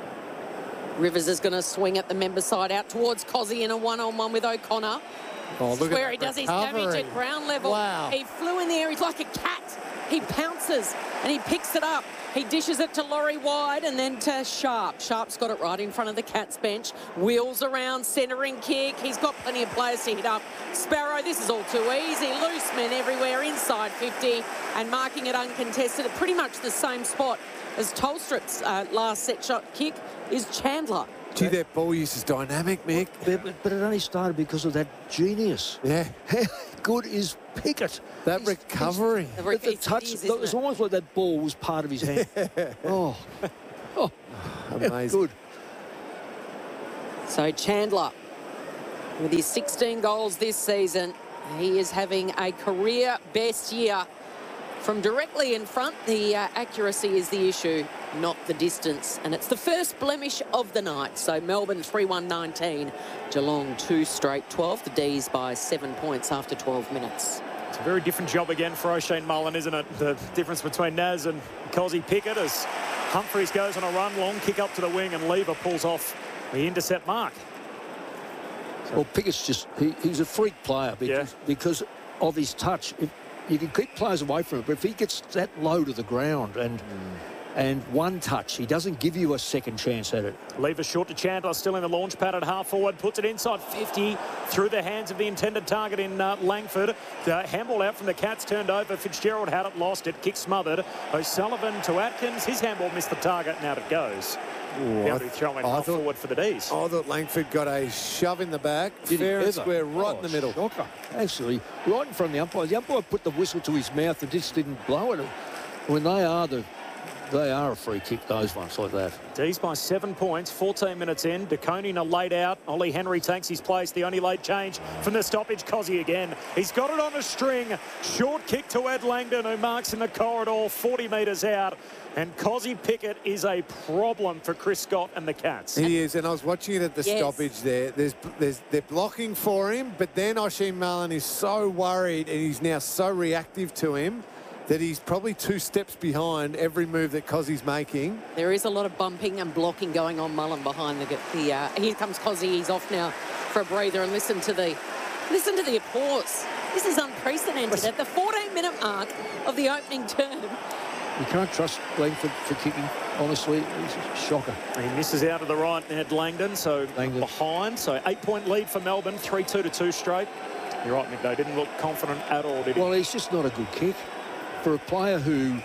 Rivers is going to swing at the member side out towards Cozzy in a one-on-one with O'Connor. Oh, look where at he does recovery. his damage at ground level. Wow. He flew in the air. He's like a cat. He pounces and he picks it up. He dishes it to Laurie Wide and then to Sharp. Sharp's got it right in front of the Cats bench. Wheels around, centering kick. He's got plenty of players to hit up. Sparrow, this is all too easy. Loose men everywhere inside fifty and marking it uncontested at pretty much the same spot as Tolstrup's uh, last set shot kick is Chandler. Gee, that ball use is dynamic, Mick. But, but, but it only started because of that genius. Yeah. How good is Pickett? That He's- recovery. he's- The the, re- the it touch, is, it isn't was it? almost like that ball was part of his hand. oh, oh, Amazing. good. So Chandler, with his sixteen goals this season, he is having a career best year. From directly in front, the uh, accuracy is the issue, not the distance. And it's the first blemish of the night. So Melbourne three one nineteen, Geelong two straight twelve. The D's by seven points after twelve minutes. It's a very different job again for O'Shane Mullen, isn't it? The difference between Naz and Cozzy Pickett as Humphreys goes on a run, long kick up to the wing, and Lever pulls off the intercept mark. Well, Pickett's just, he, he's a freak player because, Yeah. because of his touch. If, you can keep players away from it, but if he gets that low to the ground and and one touch, he doesn't give you a second chance at it. Lever short to Chandler, still in the launch pad at half forward, puts it inside fifty through the hands of the intended target in uh, Langford. The handball out from the Cats turned over. Fitzgerald had it, lost it, kick smothered. O'Sullivan to Atkins. His handball missed the target, and out it goes. Ooh, Now I- they're throwing I half thought- forward for the D's. I thought Langford got a shove in the back, Did he fair and ever? square, right Oh, in the middle. Shocker. Actually, right in front of the umpire. The umpire put the whistle to his mouth and just didn't blow it. When they are the, they are a free kick, those ones like that. D's by seven points, fourteen minutes in. De Koning laid out. Ollie Henry takes his place. The only late change from the stoppage. Cozzy again. He's got it on a string. Short kick to Ed Langdon, who marks in the corridor forty metres out. And Cozzy Pickett is a problem for Chris Scott and the Cats. He is, and I was watching it at the Yes. stoppage there. There's, there's, they're blocking for him, but then O'Shane Mullen is so worried and he's now so reactive to him that he's probably two steps behind every move that Cozzy's making. There is a lot of bumping and blocking going on. Mullen behind the, the uh, here comes Cozzy. He's off now for a breather, and listen to the listen to the applause. This is unprecedented at the fourteen minute mark of the opening term. You can't trust Langford for kicking, honestly. It's a shocker. He misses out to the right, Ed Langdon, so Langdon. behind. So eight-point lead for Melbourne, three two to two straight. You're right, Mick, though. Didn't look confident at all, did he? Well, he's just not a good kick. For a player who,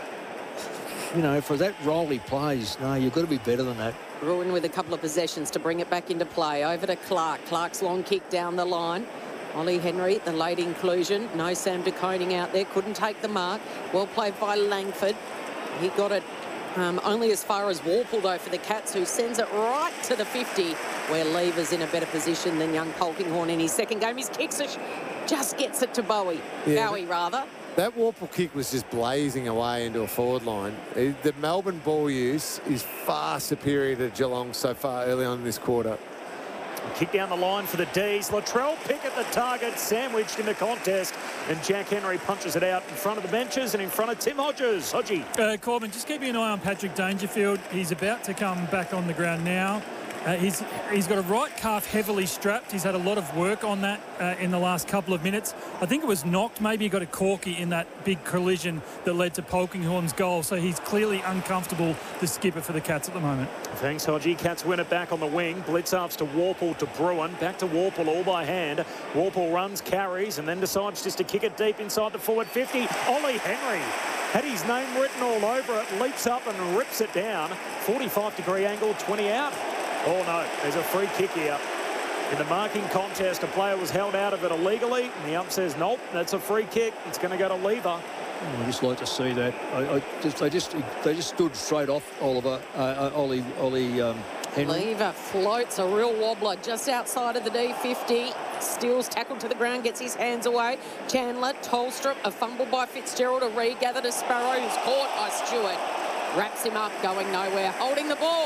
you know, for that role he plays, no, you've got to be better than that. Ruin with a couple of possessions to bring it back into play. Over to Clark. Clark's long kick down the line. Ollie Henry, the late inclusion. No Sam De Koning out there. Couldn't take the mark. Well played by Langford. He got it um, only as far as Warple, though, for the Cats, who sends it right to the fifty, where Lever's in a better position than young Polkinghorne in his second game. His kicks it, just gets it to Bowie. Yeah, Bowie, rather. That Warple kick was just blazing away into a forward line. Eh, The Melbourne ball use is far superior to Geelong so far early on in this quarter. Kick down the line for the D's. Latrell Pickett, the target, sandwiched in the contest. And Jack Henry punches it out in front of the benches and in front of Tim Hodges. Hodgie. Uh, Corbin, just keeping an eye on Patrick Dangerfield. He's about to come back on the ground now. Uh, he's he's got a right calf heavily strapped. He's had a lot of work on that uh, in the last couple of minutes. I think it was knocked. Maybe he got a corky in that big collision that led to Polkinghorne's goal. So he's clearly uncomfortable, the skipper for the Cats at the moment. Thanks, Hodgie. Cats win it back on the wing. Blitz-ups to Warple to Bruin. Back to Warple all by hand. Warple runs, carries, and then decides just to kick it deep inside the forward fifty. Ollie Henry had his name written all over it. Leaps up and rips it down. forty-five degree angle, twenty out. Oh, no, there's a free kick here. In the marking contest, a player was held out of it illegally, and the ump says, nope, that's a free kick. It's going to go to Lever. I just like to see that. I, I just, they just, they just stood straight off Oliver, uh, uh, Ollie, Ollie um, Henry. Lever floats a real wobbler just outside of the D fifty. Steals, tackled to the ground, gets his hands away. Chandler, Tolstrup, a fumble by Fitzgerald, a regather to Sparrow, who's caught by Stewart. Wraps him up, going nowhere, holding the ball.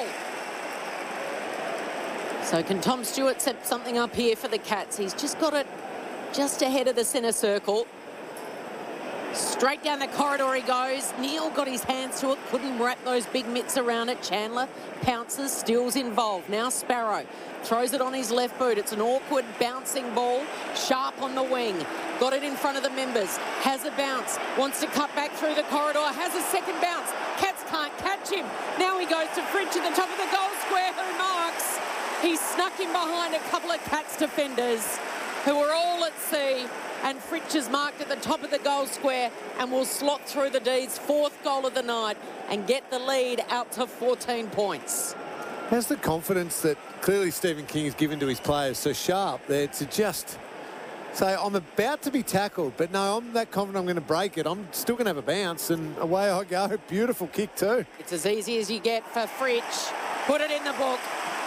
So can Tom Stewart set something up here for the Cats? He's just got it just ahead of the centre circle. Straight down the corridor he goes. Neil got his hands to it, couldn't wrap those big mitts around it. Chandler pounces, Steele's involved. Now Sparrow throws it on his left boot. It's an awkward bouncing ball. Sharp on the wing. Got it in front of the members. Has a bounce. Wants to cut back through the corridor. Has a second bounce. Cats can't catch him. Now he goes to Fritsch at the top of the goal square, who marks. He snuck in behind a couple of Cats defenders who were all at sea. And Fritsch is marked at the top of the goal square and will slot through the D's fourth goal of the night and get the lead out to fourteen points. How's the confidence that clearly Stephen King has given to his players so sharp there to just say, I'm about to be tackled, but no, I'm that confident I'm going to break it. I'm still going to have a bounce, and away I go. Beautiful kick too. It's as easy as you get for Fritsch. Put it in the book.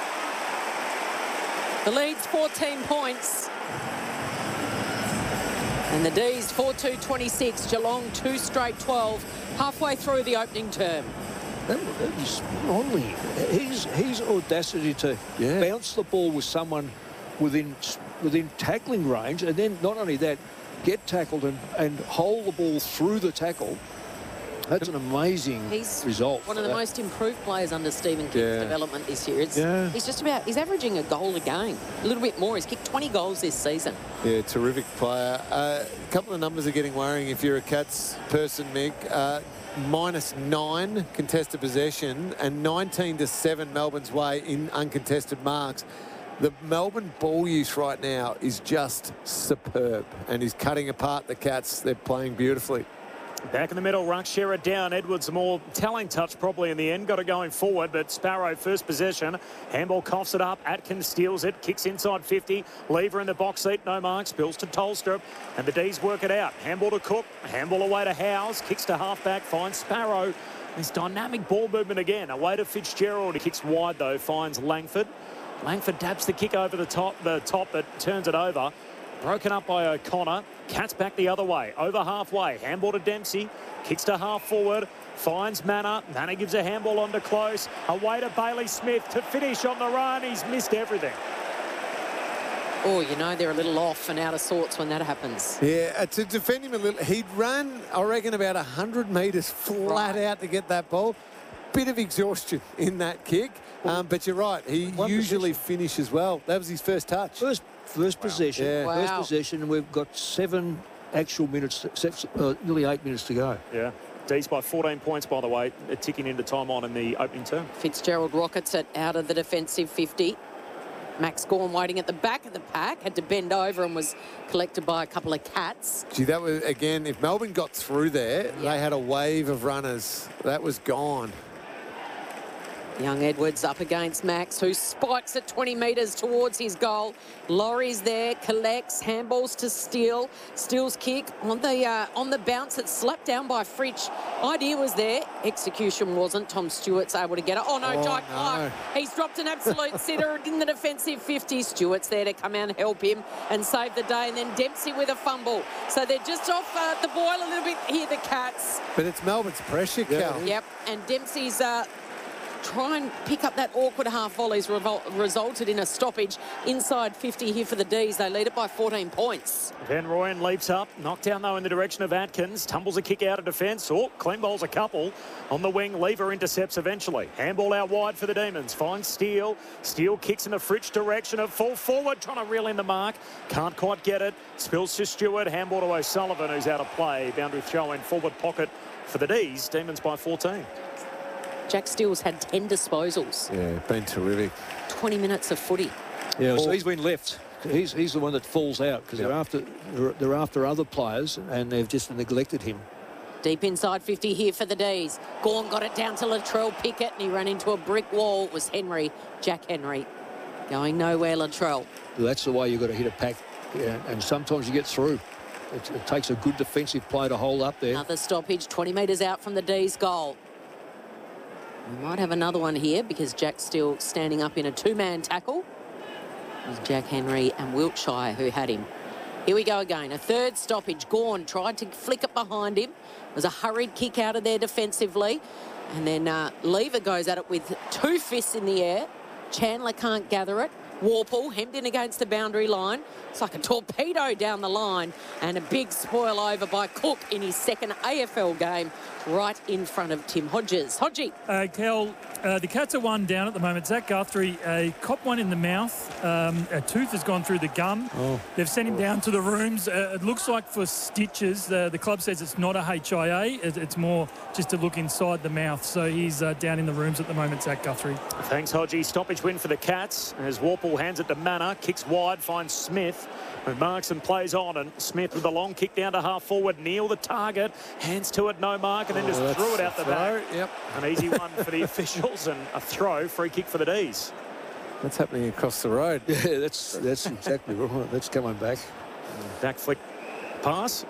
The lead's fourteen points. And the D's four two twenty-six, Geelong two straight twelve, halfway through the opening term. That, that is only his, his audacity to yeah. bounce the ball with someone within within tackling range, and then not only that, get tackled and, and hold the ball through the tackle. That's an amazing he's result. One of the that. most improved players under Stephen King's Yeah. development this year. It's, Yeah. He's just about, he's averaging a goal a game, a little bit more. He's kicked twenty goals this season. Yeah, terrific player. Uh, a couple of numbers are getting worrying if you're a Cats person, Mick. Uh, minus nine contested possession and nineteen to seven Melbourne's way in uncontested marks. The Melbourne ball use right now is just superb and is cutting apart the Cats. They're playing beautifully. Back in the middle, Ruck Shearer down. Edwards a more telling touch probably in the end. Got it going forward, but Sparrow first possession. Handball coughs it up. Atkins steals it. Kicks inside fifty. Lever in the box seat. No marks. Bills to Tolstrup. And the D's work it out. Handball to Cook. Handball away to Howes. Kicks to halfback. Finds Sparrow. This dynamic ball movement again. Away to Fitzgerald. He kicks wide though. Finds Langford. Langford dabs the kick over the top, the top, but turns it over. Broken up by O'Connor. Cats back the other way. Over halfway. Handball to Dempsey. Kicks to half forward. Finds Manor. Manor gives a handball on to Close. Away to Bailey Smith to finish on the run. He's missed everything. Oh, you know, they're a little off and out of sorts when that happens. Yeah, uh, to defend him a little, he'd run, I reckon, about one hundred metres flat Right. out to get that ball. Bit of exhaustion in that kick. Um, but you're right, he One usually possession. finishes well. That was his first touch. First, first possession. Yeah. First Wow. possession, and we've got seven actual minutes, to, uh, nearly eight minutes to go. Yeah. D's by fourteen points, by the way, ticking into time on in the opening term. Fitzgerald rockets it out of the defensive fifty. Max Gawn waiting at the back of the pack, had to bend over and was collected by a couple of Cats. Gee, that was, again, if Melbourne got through there, Yeah. they had a wave of runners. That was gone. Young Edwards up against Max, who spikes at twenty metres towards his goal. Laurie's there, collects, handballs to Steele. Steele's kick on the uh, on the bounce. It's slapped down by Fritsch. Idea was there, execution wasn't. Tom Stewart's able to get it. Oh no, Oh, Jai no. Clark. He's dropped an absolute sitter in the defensive fifty. Stewart's there to come out and help him and save the day. And then Dempsey with a fumble. So they're just off uh, the boil a little bit here, the Cats. But it's Melbourne's pressure, Cal. Yep, and Dempsey's uh, try and pick up that awkward half volleys revol- resulted in a stoppage inside fifty here for the D's. They lead it by fourteen points. Van Rooyen leaps up, knocked down though in the direction of Atkins, tumbles a kick out of defence. Oh, clean bowls a couple on the wing. Lever intercepts eventually. Handball out wide for the Demons. Finds Steele. Steele kicks in the Fritsch direction of full forward, trying to reel in the mark. Can't quite get it. Spills to Stewart. Handball to O'Sullivan, who's out of play. Boundary throw in forward pocket for the D's. Demons by fourteen. Jack Steele's had ten disposals, Yeah, been terrific. twenty minutes of footy. Yeah, so he's been left. He's he's the one that falls out because they're after they're, they're after other players and they've just neglected him. Deep inside fifty here for the D's. Gawn got it down to Latrell Pickett and he ran into a brick wall. It was Henry, Jack Henry. Going nowhere, Latrell. So that's the way you've got to hit a pack, yeah, and sometimes you get through. It, it takes a good defensive play to hold up there. Another stoppage, twenty metres out from the D's goal. We might have another one here because Jack's still standing up in a two-man tackle. It was Jack Henry and Wiltshire who had him. Here we go again. A third stoppage. Gawn tried to flick it behind him. It was a hurried kick out of there defensively. And then uh, Lever goes at it with two fists in the air. Chandler can't gather it. Warple hemmed in against the boundary line. It's like a torpedo down the line, and a big spoil over by Cook in his second A F L game, right in front of Tim Hodges. Hodgie. Uh, Kel, uh, the Cats are one down at the moment. Zach Guthrie, a cop one in the mouth. Um, a tooth has gone through the gum. Oh. They've sent him down to the rooms. Uh, it looks like for stitches. Uh, the club says it's not a H I A. It, it's more just to look inside the mouth. So he's uh, down in the rooms at the moment, Zach Guthrie. Thanks, Hodgie. Stoppage win for the Cats as Warple hands it to Manor, kicks wide, finds Smith, and marks and plays on, and Smith with a long kick down to half forward. Neil the target, hands to it, no mark, and then just Oh, threw it out the back. Yep. An easy one for the officials, and a throw, free kick for the D's. That's happening across the road. Yeah, that's that's exactly right. That's coming back. Back flick pass.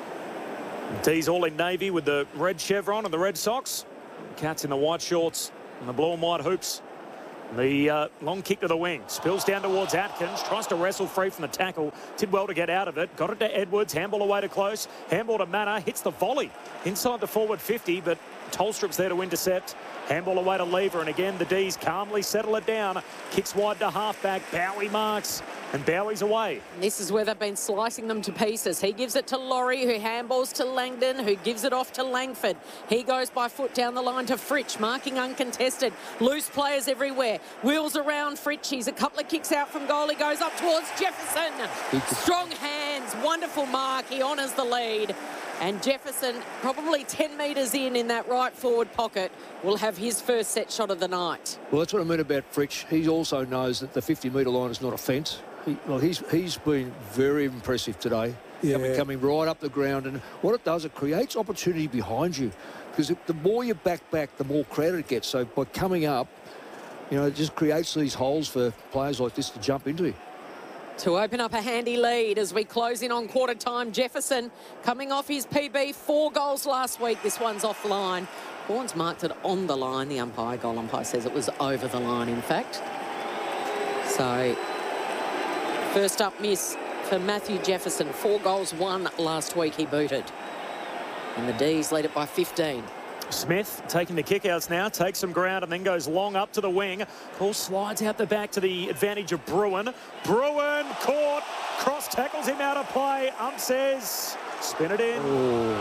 D's all in navy with the red chevron and the red socks. Cats in the white shorts and the blue and white hoops. The uh, long kick to the wing. Spills down towards Atkins. Tries to wrestle free from the tackle. Did well to get out of it. Got it to Edwards. Handball away to close. Handball to Manor. Hits the volley. Inside the forward fifty, but Tolstrup's there to intercept. Handball away to Lever. And again, the D's calmly settle it down. Kicks wide to halfback. Bowie marks. And Bowie's away. This is where they've been slicing them to pieces. He gives it to Laurie, who handballs to Langdon, who gives it off to Langford. He goes by foot down the line to Fritsch, marking uncontested. Loose players everywhere. Wheels around Fritsch. He's a couple of kicks out from goal. He goes up towards Jefferson. Strong hands. Wonderful mark. He honours the lead. And Jefferson, probably ten metres in in that right forward pocket, will have his first set shot of the night. Well, that's what I mean about Fritsch. He also knows that the fifty metre line is not a fence. He, well, he's he's been very impressive today. Yeah. Coming, coming right up the ground, and what it does, it creates opportunity behind you, because if, the more you back back, the more crowded it gets. So by coming up, you know, it just creates these holes for players like this to jump into. To open up a handy lead as we close in on quarter time. Jefferson coming off his P B, four goals last week. This one's offline. Vaughan's marked it on the line. The umpire, goal umpire, says it was over the line, in fact. So, first up miss for Matthew Jefferson. Four goals, one last week he booted. And the D's led it by fifteen. Smith taking the kickouts now, takes some ground and then goes long up to the wing. Ball slides out the back to the advantage of Bruin. Bruin caught, cross tackles him out of play. Ump says, spin it in.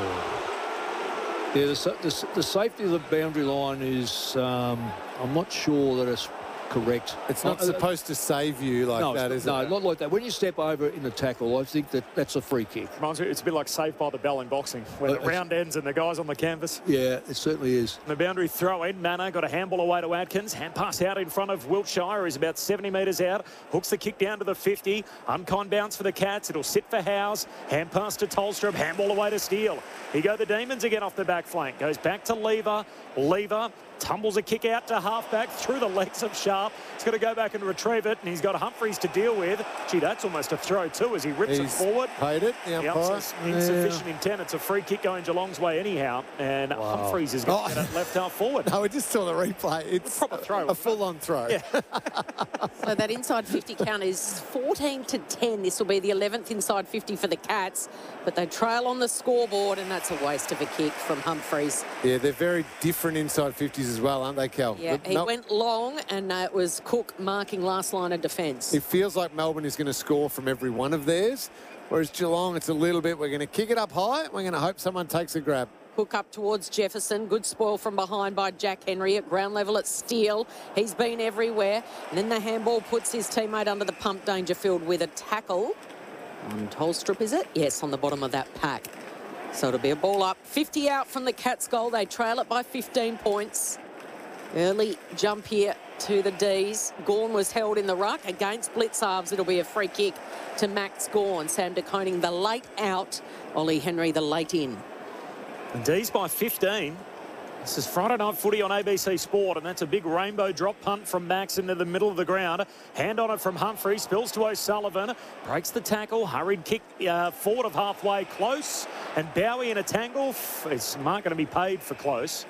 Oh. Yeah, the, the, the safety of the boundary line is, um, I'm not sure that it's correct. It's not uh, supposed to save you like no, that, not, is no, it? No, not like that. When you step over in the tackle, I think that that's a free kick. Reminds me, it's a bit like Saved by the Bell in boxing, where Uh, the round ends and the guy's on the canvas. Yeah, it certainly is. The boundary throw in. Manor got a handball away to Atkins. Hand pass out in front of Wiltshire. He's about seventy metres out. Hooks the kick down to the fifty. Unkind bounce for the Cats. It'll sit for Howes. Hand pass to Tolstrup. Handball away to Steele. Here go the Demons again off the back flank. Goes back to Lever. Lever tumbles a kick out to halfback through the legs of Sharp. He's got to go back and retrieve it, and he's got Humphreys to deal with. Gee, that's almost a throw too as he rips He's it forward. paid it, the The umpire. ump says insufficient yeah. intent. It's a free kick going Geelong's way anyhow, and wow. Humphreys is going to get it left half forward. No, we just saw the replay. It's a proper throw. A full-on throw. Yeah. So that inside fifty count is fourteen to ten. This will be the eleventh inside fifty for the Cats, but they trail on the scoreboard, and that's a waste of a kick from Humphreys. Yeah, they're very different inside fifties as well, aren't they, Cal? Yeah, The he Mel- went long, and uh, it was Cook marking last line of defence. It feels like Melbourne is going to score from every one of theirs, whereas Geelong, it's a little bit, we're going to kick it up high, we're going to hope someone takes a grab. Hook up towards Jefferson. Good spoil from behind by Jack Henry at ground level at Steele. He's been everywhere. And then the handball puts his teammate under the pump, Dangerfield, with a tackle. On Tolstrup, is it? Yes, on the bottom of that pack. So it'll be a ball up. fifty out from the Cats' goal. They trail it by fifteen points. Early jump here to the D's. Gawn was held in the ruck against Blitzarves. It'll be a free kick to Max Gawn. Sam de Koning the late out. Ollie Henry the late in. And D's by fifteen. This is Friday Night Footy on A B C Sport, and that's a big rainbow drop punt from Max into the middle of the ground. Hand on it from Humphrey, spills to O'Sullivan, breaks the tackle, hurried kick uh, forward of halfway, close, and Bowie in a tangle. It's not going to be paid for close.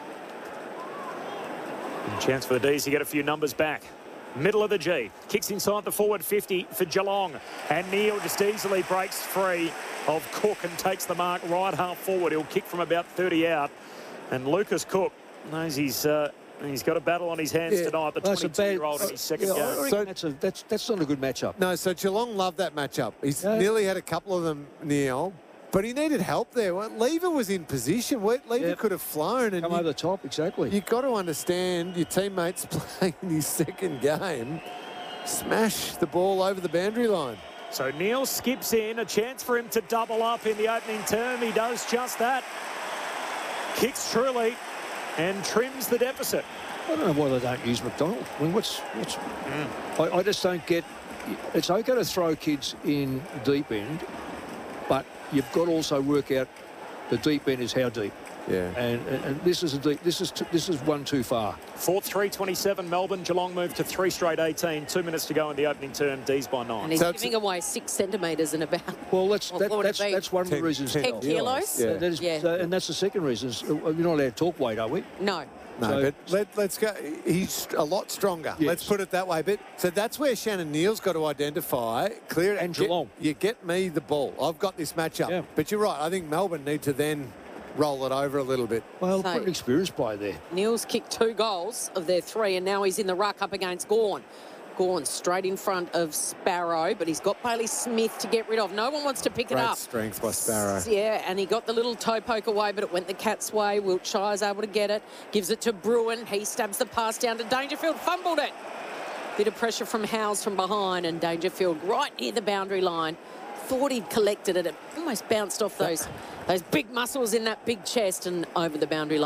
And chance for the D's to get a few numbers back. Middle of the G, kicks inside the forward fifty for Geelong, and Neil just easily breaks free of Cook and takes the mark right half forward. He'll kick from about thirty out, and Lucas Cook knows he's uh, And he's got a battle on his hands Yeah. tonight, the Well, that's a twenty-two-year-old bad- in his second yeah, I game. reckon So- that's, a, that's, that's not a good matchup. No, so Geelong loved that matchup. He's Yeah. nearly had a couple of them, Neil, but he needed help there. Well, Lever was in position. Well, Lever Yep. could have flown. And Come you, over the top, exactly. You've got to understand your teammate's playing his second game. Smash the ball over the boundary line. So Neil skips in, a chance for him to double up in the opening term. He does just that. Kicks truly and trims the deficit. I don't know why they don't use McDonald. I mean, what's... what's I, I just don't get... It's okay to throw kids in deep end, but you've got to also work out the deep end is how deep. Yeah. And, and, and this is a deep... This is, t- this is one too far. Fourth, three twenty-seven, Melbourne. Geelong moved to three straight eighteen. Two minutes to go in the opening term. D's by nine. And he's So it's- giving away six centimetres in about. Well, that's What that, would it that's be? that's one of the Ten- reasons. ten ten kilos? Yeah. That is, Yeah. so- and that's the second reason. is, uh, We're not allowed to talk weight, are we? No. No, So- but let, let's go. He's a lot stronger. Yes. Let's put it that way. But so that's where Shannon Neal's got to identify clear And get- Geelong. You get me the ball. I've got this matchup. Yeah. But you're right. I think Melbourne need to then roll it over a little bit. Well, So- put an experienced player there. Neil's kicked two goals of their three, and now he's in the ruck up against Gawn. Gawn straight in front of Sparrow, but he's got Bailey Smith to get rid of. No one wants to pick it Great up. strength by Sparrow. Yeah, and he got the little toe poke away, but it went the Cats' way. Wiltshire's able to get it. Gives it to Bruin. He stabs the pass down to Dangerfield. Fumbled it. Bit of pressure from Howes from behind, and Dangerfield right near the boundary line. Thought he'd collected it. It almost bounced off those, those big muscles in that big chest and over the boundary line.